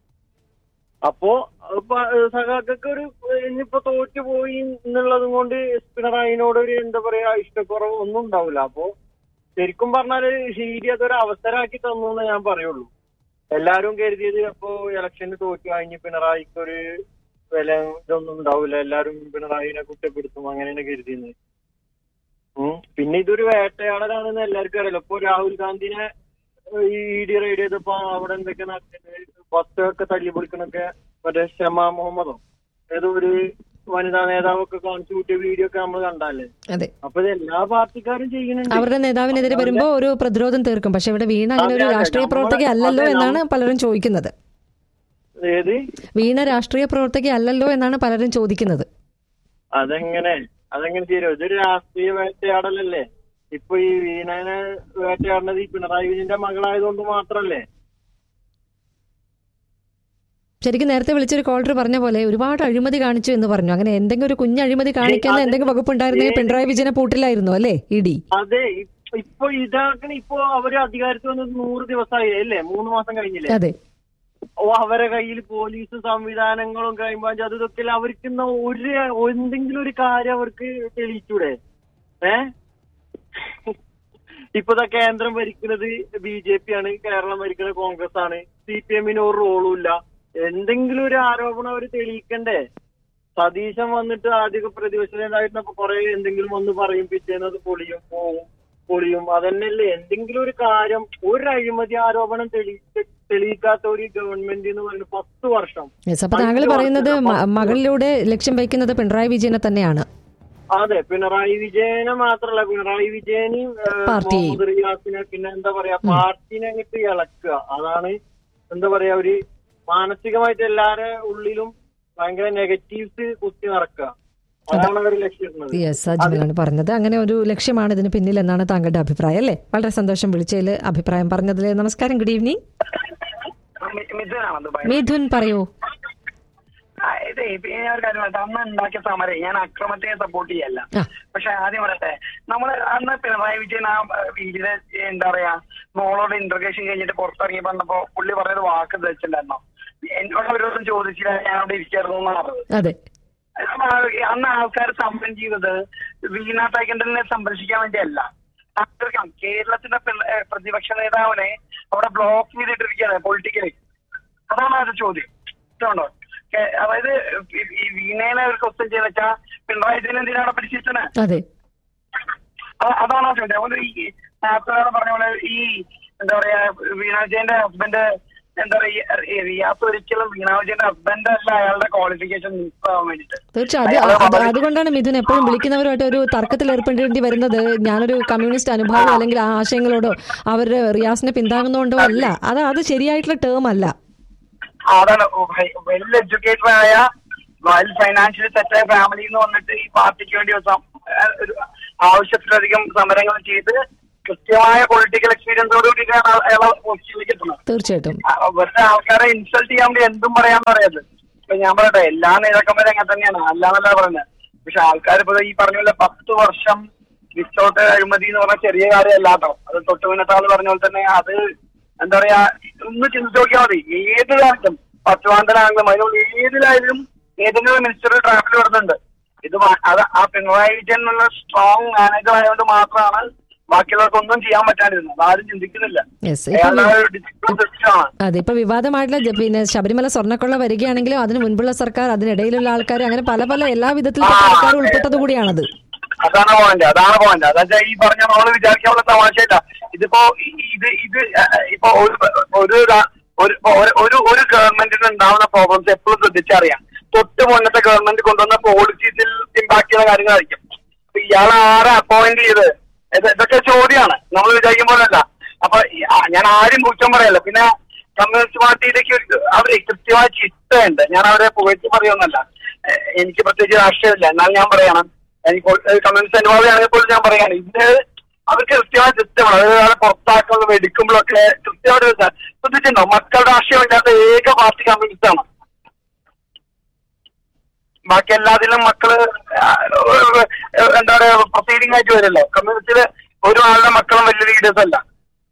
അപ്പോ സഖാക്കൾക്ക് ഒരു ഇനിയിപ്പോ തോറ്റുപോയി എന്നുള്ളതും കൊണ്ട് പിണറായിനോട് ഒരു എന്താ പറയാ ഇഷ്ടക്കുറവ് ഒന്നും ഉണ്ടാവില്ല. അപ്പോ ശരിക്കും പറഞ്ഞാല് ഷീരി അതൊരു അവസരമാക്കി തന്നു എന്നേ ഞാൻ പറയുള്ളൂ. എല്ലാരും കരുതിയത് അപ്പോ ഇലക്ഷന് തോറ്റു കഴിഞ്ഞ് പിണറായിക്ക് ഒരു വില ഇതൊന്നും ഉണ്ടാവില്ല, എല്ലാരും പിണറായിനെ കുറ്റപ്പെടുത്തും, അങ്ങനെയാണ് കരുതിയത്. ഉം പിന്നെ ഇതൊരു വേട്ടയാടലാണെന്ന് എല്ലാവർക്കും അറിയാലോ. ഇപ്പൊ രാഹുൽ ഗാന്ധിനെ ഇ ഡി റൈഡ് ചെയ്തപ്പോ അവിടെ എന്തൊക്കെ ബസ്സൊക്കെ തല്ലി പൊളിക്കണൊക്കെ മറ്റേ ഷമാ മുഹമ്മദോ ഏതോ ഒരു വനിതാ നേതാവൊക്കെ കാണിച്ചു കൂട്ടിയ വീഡിയോ ഒക്കെ നമ്മൾ കണ്ടല്ലേ. അപ്പൊ ഇത് എല്ലാ പാർട്ടിക്കാരും ചെയ്യുന്നുണ്ട്. അവരുടെ നേതാവിനെതിരെ വരുമ്പോ ഒരു പ്രതിരോധം തീർക്കും. പക്ഷെ ഇവിടെ വീണ അങ്ങനെ ഒരു രാഷ്ട്രീയ പ്രവർത്തക അല്ലല്ലോ എന്നാണ് പലരും ചോദിക്കുന്നത്. ഏത് വീണ രാഷ്ട്രീയ പ്രവർത്തക അല്ലല്ലോ എന്നാണ് പലരും ചോദിക്കുന്നത്. അതെങ്ങനെ അതെങ്ങനെ തീരും? ഇതൊരു രാഷ്ട്രീയ വേട്ടയാടലല്ലേ. ഇപ്പൊ ഈ വീണനെ വേട്ടയാടുന്നത് ഈ പിണറായി വിജയന്റെ മകളായതുകൊണ്ട് മാത്രല്ലേ? ശരിക്കും നേരത്തെ വിളിച്ചൊരു കോളർ പറഞ്ഞ പോലെ ഒരുപാട് അഴിമതി കാണിച്ചു എന്ന് പറഞ്ഞു. അങ്ങനെ എന്തെങ്കിലും ഒരു കുഞ്ഞ് അഴിമതി കാണിക്കുന്ന എന്തെങ്കിലും വകുപ്പ് ഉണ്ടായിരുന്നെങ്കിൽ പിണറായി വിജയനെ പൂട്ടില്ലായിരുന്നു അല്ലേ ഇ ഡി? അതെ, ഇപ്പൊ ഇതാക്കണ ഇപ്പൊ അവര് അധികാരത്തിൽ വന്നത് നൂറ് ദിവസമായി അല്ലേ, മൂന്ന് മാസം കഴിഞ്ഞില്ലേ? അതെ. ഓ അവരെ കയ്യിൽ പോലീസ് സംവിധാനങ്ങളും ക്രൈംബ്രാഞ്ച് അത് ഇതൊക്കെ അവർക്ക് ഒരു എന്തെങ്കിലും ഒരു കാര്യം അവർക്ക് തെളിയിച്ചൂടെ? ഏഹ് ഇപ്പൊ കേന്ദ്രം ഭരിക്കുന്നത് ബി ജെ പി ആണ്, കേരളം ഭരിക്കുന്നത് കോൺഗ്രസ് ആണ്. സി പി എമ്മിന് ഒരു റോളും ഇല്ല. എന്തെങ്കിലും ഒരു ആരോപണം അവർ തെളിയിക്കണ്ടേ? സതീശൻ വന്നിട്ട് ആദ്യ പ്രതിപക്ഷ നേതായിരുന്നപ്പോ കുറെ എന്തെങ്കിലും ഒന്ന് പറയും, പിറ്റേന്നത് പൊളിയും പോവും പൊളിയും. അതന്നെയല്ലേ എന്തെങ്കിലും ഒരു കാര്യം, ഒരു അഴിമതി ആരോപണം തെളിയിച്ച് തെളിയിക്കാത്ത ഒരു ഗവൺമെന്റ് എന്ന് പറയുന്നത് പത്ത് വർഷം. അപ്പൊ താങ്കൾ പറയുന്നത് മകളിലൂടെ ലക്ഷ്യം വയ്ക്കുന്നത് പിണറായി വിജയനെ തന്നെയാണ്? അതെ, പിണറായി വിജയനെ മാത്രല്ല, പിണറായി വിജയനും മുഹമ്മദ് റിയാസിനെ പിന്നെ എന്താ പറയാ പാർട്ടിനെ അങ്ങോട്ട് ഇളക്കുക. അതാണ് എന്താ പറയാ ഒരു മാനസികമായിട്ട് എല്ലാരെ ഉള്ളിലും ഭയങ്കര നെഗറ്റീവ്സ് കുത്തി നടക്കുക. അതാണ് അവർ ലക്ഷ്യം. യെസ്, അജ്മലാണ് പറഞ്ഞത്. അങ്ങനെ ഒരു ലക്ഷ്യമാണ് ഇതിന് പിന്നിൽ എന്നാണ് താങ്കളുടെ അഭിപ്രായം അല്ലേ? വളരെ സന്തോഷം വിളിച്ചതിൽ അഭിപ്രായം പറഞ്ഞതിൽ. നമസ്കാരം, ഗുഡ് ഈവനിങ്. മിഥുൻ പറയൂ. ഇത് ഞാൻ ഒരു കാര്യം പറയട്ടെ, അന്ന് ഉണ്ടാക്കിയ സമരം ഞാൻ അക്രമത്തെ സപ്പോർട്ട് ചെയ്യല്ല. പക്ഷെ ആദ്യം പറയട്ടെ, നമ്മള് അന്ന് പിണറായി വിജയൻ ആ വീടിനെ എന്താ പറയാ മോളോട് ഇന്റർഗേഷൻ കഴിഞ്ഞിട്ട് പുറത്തിറങ്ങി വന്നപ്പോ പുള്ളി പറഞ്ഞൊരു വാക്ക് ധരിച്ചിട്ടുണ്ടായിരുന്നോ? എന്നോട് ഒരു ദിവസം ചോദിച്ചില്ല, ഞാൻ അവിടെ ഇരിക്കായിരുന്നു എന്നാണ് പറഞ്ഞത്. അന്ന് ആൾക്കാർ സമരം ചെയ്തത് വീണ തൈക്കണ്ടലിനെ സംരക്ഷിക്കാൻ വേണ്ടിയല്ല. കേരളത്തിന്റെ പ്രതിപക്ഷ നേതാവിനെ അവിടെ ബ്ലോക്ക് ചെയ്തിട്ടിരിക്കുകയാണ് പൊളിറ്റിക്കലി. അതാണ് അവരുടെ ചോദ്യം. ഇതുകൊണ്ടോ അതായത് ഈ വീണേനെ ഒരു ക്വസ്റ്റ്യൻ ചെയ്തെന്ന് വെച്ചാൽ പിണറായി വിജയൻ എന്തിനാണ് പിടിച്ചിട്ടത്? അതാണ് ആ ചോദ്യം. അതുകൊണ്ട് ഈ നേരത്തെ പറഞ്ഞ പോലെ ഈ എന്താ പറയാ വീണ വിജയന്റെ ഹസ്ബൻഡ് എന്താ പറയാ റിയാസ് ഒരിക്കലും വീണ വിജയന്റെ ഹസ്ബൻഡ് അല്ല അയാളുടെ ക്വാളിഫിക്കേഷൻ മിസ്സാവാൻ വേണ്ടിട്ട്. തീർച്ചയായും അതുകൊണ്ടാണ് മിഥുൻ എപ്പോഴും വിളിക്കുന്നവരുമായിട്ട് ഒരു തർക്കത്തിൽ ഏർപ്പെടേണ്ടി വരുന്നത്. ഞാനൊരു കമ്മ്യൂണിസ്റ്റ് അനുഭാവം അല്ലെങ്കിൽ ആ ആശയങ്ങളോടോ അവരുടെ റിയാസിനെ പിന്താങ്ങുന്നതുകൊണ്ടോ അല്ല. അത് അത് ശരിയായിട്ടുള്ള ടേം അല്ല. അതാണ് വെൽ എഡ്യൂക്കേറ്റഡ് ആയ വെൽ ഫൈനാൻഷ്യലി സെറ്റായ ഫാമിലി എന്ന് വന്നിട്ട് ഈ പാർട്ടിക്ക് വേണ്ടി ഒരു ആവശ്യത്തിലധികം സമരങ്ങൾ ചെയ്ത് കൃത്യമായ പൊളിറ്റിക്കൽ എക്സ്പീരിയൻസോട് കൂടിയിട്ടാണ് അയാളെ പോസ്റ്റിലേക്ക് എത്തുന്നത്. തീർച്ചയായിട്ടും വെറുതെ ആൾക്കാരെ ഇൻസൾട്ട് ചെയ്യാൻ വേണ്ടി എന്തും പറയാൻ പറയാത്. ഇപ്പൊ ഞാൻ പറയട്ടെ, എല്ലാ നേതാക്കന്മാരും അങ്ങനെ തന്നെയാണ്, അല്ലാന്നല്ല പറയുന്നത്. പക്ഷെ ആൾക്കാർ ഇപ്പൊ ഈ പറഞ്ഞ പോലെ പത്ത് വർഷം വിത്തൗട്ട് അഴിമതി എന്ന് പറഞ്ഞാൽ ചെറിയ കാര്യമല്ലാട്ടോ. അത് തൊട്ട് മുന്നത്താൾ പറഞ്ഞ പോലെ തന്നെ അത് എന്താ പറയാ ഒന്ന് ചിന്തിച്ച് നോക്കിയാൽ മതി. ഏത് കാലത്തും പത്തുവാന്തലാണെങ്കിലും അതിനോട് ഏതിലായാലും ഏതെങ്കിലും മിനിസ്റ്റർ ട്രാഫിൽ വരുന്നുണ്ട്. ഇത് അത് ആ പിണറായി വിജയൻ എന്നുള്ള സ്ട്രോങ് മാനേജർ ആയതുകൊണ്ട് മാത്രമാണ് ബാക്കിയുള്ളവർക്കൊന്നും ചെയ്യാൻ പറ്റാണ്ടിരുന്നത്. ആരും ചിന്തിക്കുന്നില്ല. അതെ, ഇപ്പൊ വിവാദമായിട്ടുള്ള പിന്നെ ശബരിമല സ്വർണ്ണക്കൊള്ള വരികയാണെങ്കിലും അതിന് മുൻപുള്ള സർക്കാർ, അതിനിടയിലുള്ള ആൾക്കാർ, അങ്ങനെ പല പല എല്ലാ വിധത്തിലുള്ള ആൾക്കാർ ഉൾപ്പെട്ടത് കൂടിയാണത്. അതാണ് പോയിന്റ് അതാണ് പോയിന്റ് അതാ ഈ പറഞ്ഞ നമ്മള് വിചാരിക്കാനുള്ള തമാശയില്ല. ഇതിപ്പോ ഇത് ഇത് ഇപ്പൊ ഒരു ഒരു ഒരു ഗവൺമെന്റിന് ഉണ്ടാവുന്ന പ്രോബ്ലംസ് എപ്പോഴും ശ്രദ്ധിച്ചറിയാം. തൊട്ട് മുന്നത്തെ ഗവൺമെന്റ് കൊണ്ടുവന്ന പോളിസീസിൽ ഇമ്പാക്ട് ചെയ്യുന്ന കാര്യങ്ങളായിരിക്കും. ഇയാൾ ആരെ അപ്പോയിന്റ് ചെയ്ത് ഇതൊക്കെ ചോദ്യമാണ്, നമ്മൾ വിചാരിക്കും പോലല്ല. അപ്പൊ ഞാൻ ആരും കുറ്റം പറയല്ല. പിന്നെ കമ്മ്യൂണിസ്റ്റ് പാർട്ടിയിലേക്ക് അവര് കൃത്യമായ ചിട്ടയുണ്ട്. ഞാൻ അവരെ പുകഴ്ത്തി പറയുന്നല്ല, എനിക്ക് പ്രത്യേകിച്ച് രാഷ്ട്രീയമില്ല. എന്നാൽ ഞാൻ പറയണം, എനിക്ക് കമ്മ്യൂണിസ്റ്റ് അനുഭാവിയാണെങ്കിൽ പോലും ഞാൻ പറയാണ്, ഇത് അവർക്ക് കൃത്യമായ സിസ്റ്റമാണ്. അതായത് പുറത്താക്കുന്നത് വെടിക്കുമ്പോഴൊക്കെ കൃത്യമായിട്ട് ശ്രദ്ധിച്ചിട്ടുണ്ടോ? മക്കളുടെ രാഷ്ട്രീയം ഇല്ലാത്ത ഏക പാർട്ടി കമ്മ്യൂണിസ്റ്റ് ആണ്. ബാക്കി എല്ലാത്തിലും മക്കള് എന്താ പറയാ പ്രൊസീഡിംഗ് ആയിട്ട് വരല്ലോ. കമ്മ്യൂണിസ്റ്റില് ഒരു ആളുടെ മക്കളും വലിയ ലീഡേഴ്സ് അല്ല.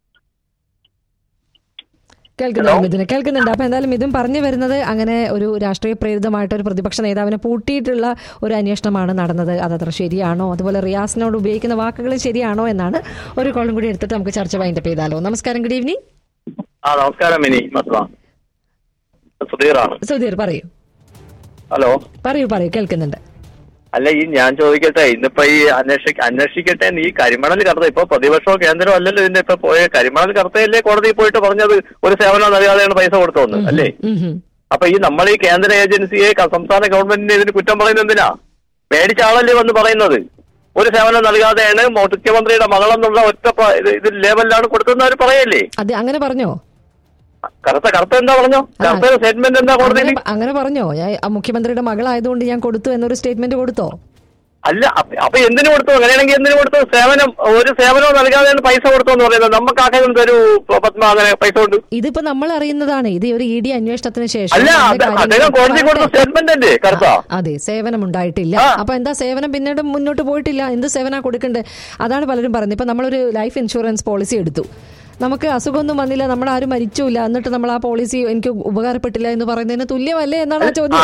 കേൾക്കുന്നുണ്ട് മിഥുനെ, കേൾക്കുന്നുണ്ട്. അപ്പൊ എന്തായാലും ഇതും പറഞ്ഞു വരുന്നത് അങ്ങനെ ഒരു രാഷ്ട്രീയ പ്രേരിതമായിട്ട് ഒരു പ്രതിപക്ഷ നേതാവിനെ പൂട്ടിയിട്ടുള്ള ഒരു അന്വേഷണമാണ് നടന്നത്. അതത്ര ശരിയാണോ, അതുപോലെ റിയാസിനോട് ഉപയോഗിക്കുന്ന വാക്കുകൾ ശരിയാണോ എന്നാണ്. ഒരു കോളും കൂടി എടുത്തിട്ട് നമുക്ക് ചർച്ച വൈൻഡപ്പ് ചെയ്താലോ. നമസ്കാരം, ഗുഡ് ഈവനിങ്. ആ നമസ്കാരം മിനി, സുധീറാണ്. സുധീർ പറയൂ. ഹലോ പറയൂ പറയൂ കേൾക്കുന്നുണ്ട്. അല്ല, ഈ ഞാൻ ചോദിക്കട്ടെ, ഇന്നിപ്പോ ഈ അന്വേഷി അന്വേഷിക്കട്ടെ ഈ കരിമണൽ കടത്ത ഇപ്പൊ പ്രതിപക്ഷമോ കേന്ദ്രമോ അല്ലല്ലോ ഇതിന്റെ ഇപ്പൊ പോയ കരിമണൽ കടത്തയല്ലേ കോടതിയിൽ പോയിട്ട് പറഞ്ഞത് ഒരു സേവനം നൽകാതെയാണ് പൈസ കൊടുത്തോന്ന് അല്ലേ? അപ്പൊ ഈ നമ്മൾ ഈ കേന്ദ്ര ഏജൻസിയെ സംസ്ഥാന ഗവൺമെന്റിനെ ഇതിന് കുറ്റം പറയുന്നത് എന്തിനാ? മേടിച്ച ആളല്ലേ വന്ന് പറയുന്നത് ഒരു സേവനം നൽകാതെയാണ് മുഖ്യമന്ത്രിയുടെ മകളെന്നുള്ള ഒറ്റ ഇത് ലേബലിലാണ് കൊടുത്തതെന്ന് അവർ പറയല്ലേ? അതെ, അങ്ങനെ പറഞ്ഞോ? കറുത്ത കറുത്ത എന്താ പറഞ്ഞോ? കറുത്ത സ്റ്റേറ്റ്മെന്റ് എന്താ കോടതിയിൽ? അങ്ങനെ പറഞ്ഞോ? മുഖ്യമന്ത്രിയുടെ മകളായതുകൊണ്ട് ഞാൻ കൊടുത്തു എന്നൊരു സ്റ്റേറ്റ്മെന്റ് കൊടുത്തോ? അല്ല, അപ്പൊ എന്തിനു കൊടുത്തു? അങ്ങനെയാണെങ്കിൽ എന്തിനു കൊടുത്തു? സേവനം ഒരു സേവനവും നൽകാതെയാണ് പൈസ കൊടുത്തു എന്ന് പറയുന്നത്. നമുക്ക് ആഗ്രഹം തരൂ പത്മ, അങ്ങനെ പൈസ കൊണ്ട്. ഇതിപ്പോ നമ്മൾ അറിയുന്നതാണ്, ഇത് ഒരു ഇ ഡി അന്വേഷണത്തിന് ശേഷം. അല്ല, അദ്ദേഹം കോടതി കൊടുത്ത സ്റ്റേറ്റ്മെന്റ് അല്ലേ കറുത്ത? അതെ, സേവനം ഉണ്ടായിട്ടില്ല. അപ്പൊ എന്താ സേവനം പിന്നീട് മുന്നോട്ട് പോയിട്ടില്ല? എന്ത് സേവന കൊടുക്കണ്ടേ? അതാണ് പലരും പറയുന്നത്. ഇപ്പൊ നമ്മളൊരു ലൈഫ് ഇൻഷുറൻസ് പോളിസി എടുത്തു, നമുക്ക് അസുഖമൊന്നും വന്നില്ല, നമ്മൾ ആരും മരിച്ചില്ല, എന്നിട്ട് നമ്മൾ ആ പോളിസി എനിക്ക് ഉപകാരപ്പെട്ടില്ല എന്ന് പറയുന്നതിന് തുല്യമല്ലേ എന്നാണ് ആ ചോദ്യം.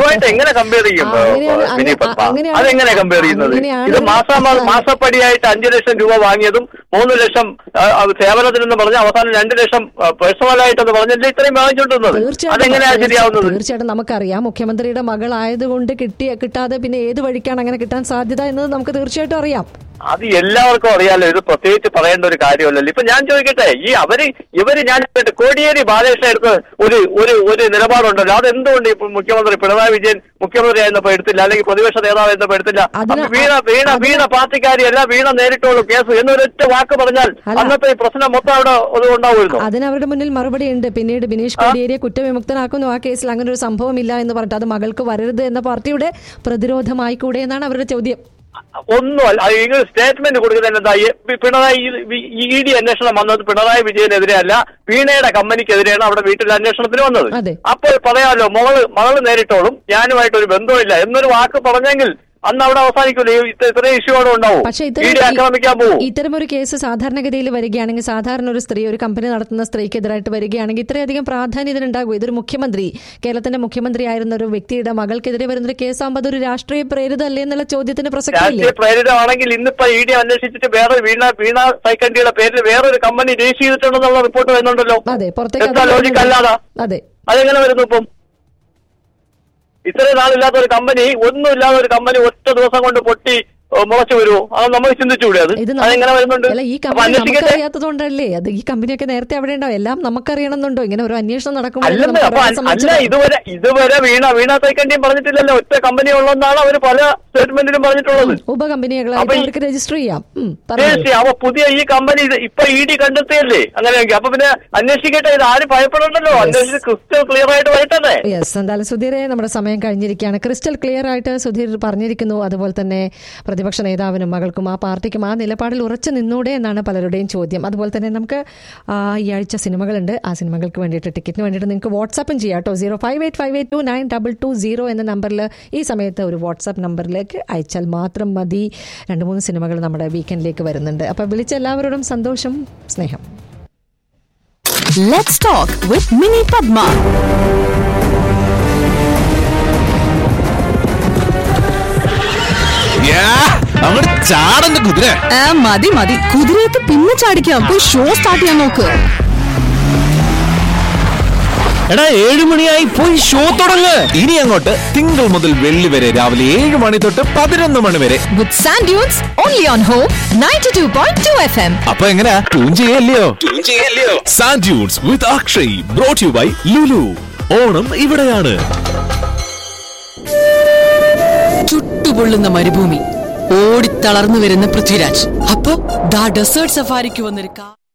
മാസപ്പടിയായിട്ട് അഞ്ചു ലക്ഷം രൂപ വാങ്ങിയതും മൂന്ന് ലക്ഷം സേവനത്തിനെന്ന് പറഞ്ഞ അവസാനം രണ്ട് ലക്ഷം പേഴ്സണലായിട്ടെന്ന് പറഞ്ഞല്ലേ ഇത്രയും വാങ്ങിച്ചോണ്ടുന്നത്? അതെങ്ങനെയാണ് ശരിയാവുന്നത്? തീർച്ചയായിട്ടും നമുക്കറിയാം, മുഖ്യമന്ത്രിയുടെ മകളായതുകൊണ്ട് കിട്ടിയ കിട്ടാതെ പിന്നെ ഏത് വഴിക്കാണ് അങ്ങനെ കിട്ടാൻ സാധ്യത എന്നത് നമുക്ക് തീർച്ചയായിട്ടും അറിയാം. അത് എല്ലാവർക്കും അറിയാലോ, ഇത് പ്രത്യേകിച്ച് പറയേണ്ട ഒരു കാര്യമല്ലല്ലോ. ഇപ്പൊ ഞാൻ ചോദിക്കട്ടെ, ഈ അവര് ഇവര് ഞാൻ കോടിയേരി ബാലകൃഷ്ണൻ എടുത്ത് ഒരു ഒരു ഒരു നിലപാടുണ്ടല്ലോ, അതെന്തുകൊണ്ട് ഇപ്പൊ മുഖ്യമന്ത്രി പിണറായി വിജയൻ മുഖ്യമന്ത്രി ആയിരുന്നപ്പോ എടുത്തില്ല, അല്ലെങ്കിൽ പ്രതിപക്ഷ നേതാവ് ആയിരുന്നപ്പോ എടുത്തില്ല? വീണ വീണ വീണ പാർട്ടിക്കാരിയല്ല, വീണ നേരിട്ടുള്ള കേസ് എന്നൊരൊറ്റ വാക്ക് പറഞ്ഞാൽ അന്നത്തെ ഈ പ്രശ്നം മൊത്തം അവിടെ ഉണ്ടാവുമായിരുന്നു. അതിന് അവരുടെ മുന്നിൽ മറുപടി ഉണ്ട്. പിന്നീട് ബിനീഷ് കോടിയേരിയെ കുറ്റവിമുക്തനാക്കുന്നു, ആ കേസിൽ അങ്ങനെ ഒരു സംഭവം ഇല്ല എന്ന് പറഞ്ഞിട്ട് അത് മകൾക്ക് വരരുത് എന്ന പാർട്ടിയുടെ പ്രതിരോധമായിക്കൂടെ എന്നാണ് അവരുടെ ചോദ്യം. ഒന്നും അല്ല. സ്റ്റേറ്റ്മെന്റ് കൊടുക്കുന്നത് എന്താ? പിണറായി ഇ ഡി അന്വേഷണം വന്നത് പിണറായി വിജയനെതിരെ അല്ല, വീണയുടെ കമ്പനിക്കെതിരെയാണ് അവിടെ വീട്ടിൽ അന്വേഷണത്തിന് വന്നത്. അപ്പോൾ പറയാമല്ലോ, മകള് മകള് നേരിട്ടോളും, ഞാനുമായിട്ട് ഒരു ബന്ധമില്ല എന്നൊരു വാക്ക് പറഞ്ഞെങ്കിൽ അന്ന് അവിടെ അവസാനിക്കില്ല. ഇത്രയും ഇഷ്യൂ അവിടെ ഉണ്ടാവും. പക്ഷേ ആക്രമിക്കാൻ പോകും. ഇത്തരമൊരു കേസ് സാധാരണഗതിയിൽ വരികയാണെങ്കിൽ, സാധാരണ ഒരു സ്ത്രീ ഒരു കമ്പനി നടത്തുന്ന സ്ത്രീക്കെതിരായിട്ട് വരികയാണെങ്കിൽ ഇത്രയധികം പ്രാധാന്യം ഇതിനുണ്ടാകും. ഇതൊരു മുഖ്യമന്ത്രി, കേരളത്തിന്റെ മുഖ്യമന്ത്രി ആയിരുന്ന ഒരു വ്യക്തിയുടെ മകൾക്കെതിരെ വരുന്നൊരു കേസാകുമ്പോൾ അതൊരു രാഷ്ട്രീയ പ്രേരിതല്ലേ എന്നുള്ള ചോദ്യത്തിന് പ്രസക്തി. രാഷ്ട്രീയ പ്രേരിതമാണെങ്കിൽ ഇന്നിപ്പോ ഇ ഡി അന്വേഷിച്ചിട്ട് വേറെ വീണ വീണ സൈക്കണ്ടിയുടെ പേരിൽ വേറൊരു കമ്പനി രജിസ്റ്റർ ചെയ്തിട്ടുണ്ടെന്നുള്ള റിപ്പോർട്ട് വരുന്നുണ്ടല്ലോ. അതെ, പുറത്തേക്ക് ലോജിക് അല്ലാതാ. അതെ, അതെങ്ങനെ വരുന്നു? ഇപ്പം ഇത്രയും നാളില്ലാത്ത ഒരു കമ്പനി, ഒന്നുമില്ലാത്ത ഒരു കമ്പനി ഒറ്റ ദിവസം കൊണ്ട് പൊട്ടി മുളച്ചു വരുമോ? അത് നമ്മൾ ചിന്തിച്ചുകൂടെ? അത് അതെങ്ങനെ വരുന്നുണ്ട്? അറിയാത്തതുകൊണ്ടല്ലേ അത്. ഈ കമ്പനിയൊക്കെ നേരത്തെ അവിടെ ഉണ്ടാവും, എല്ലാം നമുക്കറിയണമെന്നുണ്ടോ? ഇങ്ങനെ ഒരു അന്വേഷണം നടക്കുമ്പോൾ അല്ല, ഇതുവരെ ഇതുവരെ വീണ വീണ സൈക്കണ്ടിയും പറഞ്ഞിട്ടില്ലല്ലോ. ഒറ്റ കമ്പനി ഉള്ളതെന്നാണ് അവർ പല സ്റ്റേറ്റ്മെന്റിലും പറഞ്ഞിട്ടുള്ളത്. ഉപകമ്പനികളായിട്ട് അവർക്ക് രജിസ്റ്റർ ചെയ്യാം. അപ്പൊ പുതിയ ഈ കമ്പനി ഇപ്പൊ ഇ ഡി കണ്ടെത്തിയല്ലേ അങ്ങനെയെങ്കിൽ? അപ്പൊ പിന്നെ അന്വേഷിക്കട്ടെ. ഇത് ആരും ഭയപ്പെടണ്ടല്ലോ, അന്വേഷിച്ച് ക്രിസ്റ്റൽ ക്ലിയർ ആയിട്ട് വരട്ടെ. യെസ്, എന്തായാലും സുധീരെ, നമ്മുടെ സമയം കഴിഞ്ഞിരിക്കുകയാണ്. ക്രിസ്റ്റൽ ക്ലിയർ ആയിട്ട് സുധീർ പറഞ്ഞിരിക്കുന്നു. അതുപോലെ തന്നെ പ്രതിപക്ഷ നേതാവിനും മകൾക്കും ആ പാർട്ടിക്കും ആ നിലപാടിൽ ഉറച്ചു നിന്നൂടെ എന്നാണ് പലരുടെയും ചോദ്യം. അതുപോലെ തന്നെ നമുക്ക് ഈ ആഴ്ച സിനിമകളുണ്ട്. ആ സിനിമകൾക്ക് വേണ്ടിയിട്ട് ടിക്കറ്റിന് വേണ്ടിയിട്ട് നിങ്ങൾക്ക് വാട്സാപ്പും ചെയ്യാം കേട്ടോ. Zero five eight five eight to nine double two zero എന്ന നമ്പറിൽ ഈ സമയത്ത് ഒരു വാട്സാപ്പ് നമ്പറിലേക്ക് അയച്ചാൽ മാത്രം മതി. രണ്ട് മൂന്ന് സിനിമകൾ നമ്മുടെ വീക്കെൻഡിലേക്ക് വരുന്നുണ്ട്. അപ്പോൾ വിളിച്ച എല്ലാവരോടും സന്തോഷം, സ്നേഹം. Let's talk with Mini Padma. അങ്ങോട്ട് ചാടന്റെ കുതിര. മതി മതി, കുതിരയൊക്കെ പിന്നെ ചാടിക്കാം. പോയി ഷോ സ്റ്റാർട്ട് ചെയ്യാൻ നോക്ക്. എടാ, ഏഴു മണിയായി, പോയി ഷോ തുടങ്ങ്. ഇനി അങ്ങോട്ട് തിങ്കൾ മുതൽ വെള്ളി വരെ രാവിലെ ഏഴ് മണി തൊട്ട് പതിനൊന്ന് മണി വരെ വിത്ത് sand dunes only on home ninety two point two F M. അപ്പൊ എങ്ങനെയാ? Tune ചെയ്യല്ലയോ? Sand dunes with Akshay, brought you by Lulu. Onam ഇവിടെയാണ്. ചുട്ടുപൊള്ളുന്ന മരുഭൂമി, ഓടിത്തളർന്നു വരുന്ന പൃഥ്വിരാജ്. അപ്പൊ ദാ ഡെസേർട്ട് സഫാരിക്ക് വന്നൊരു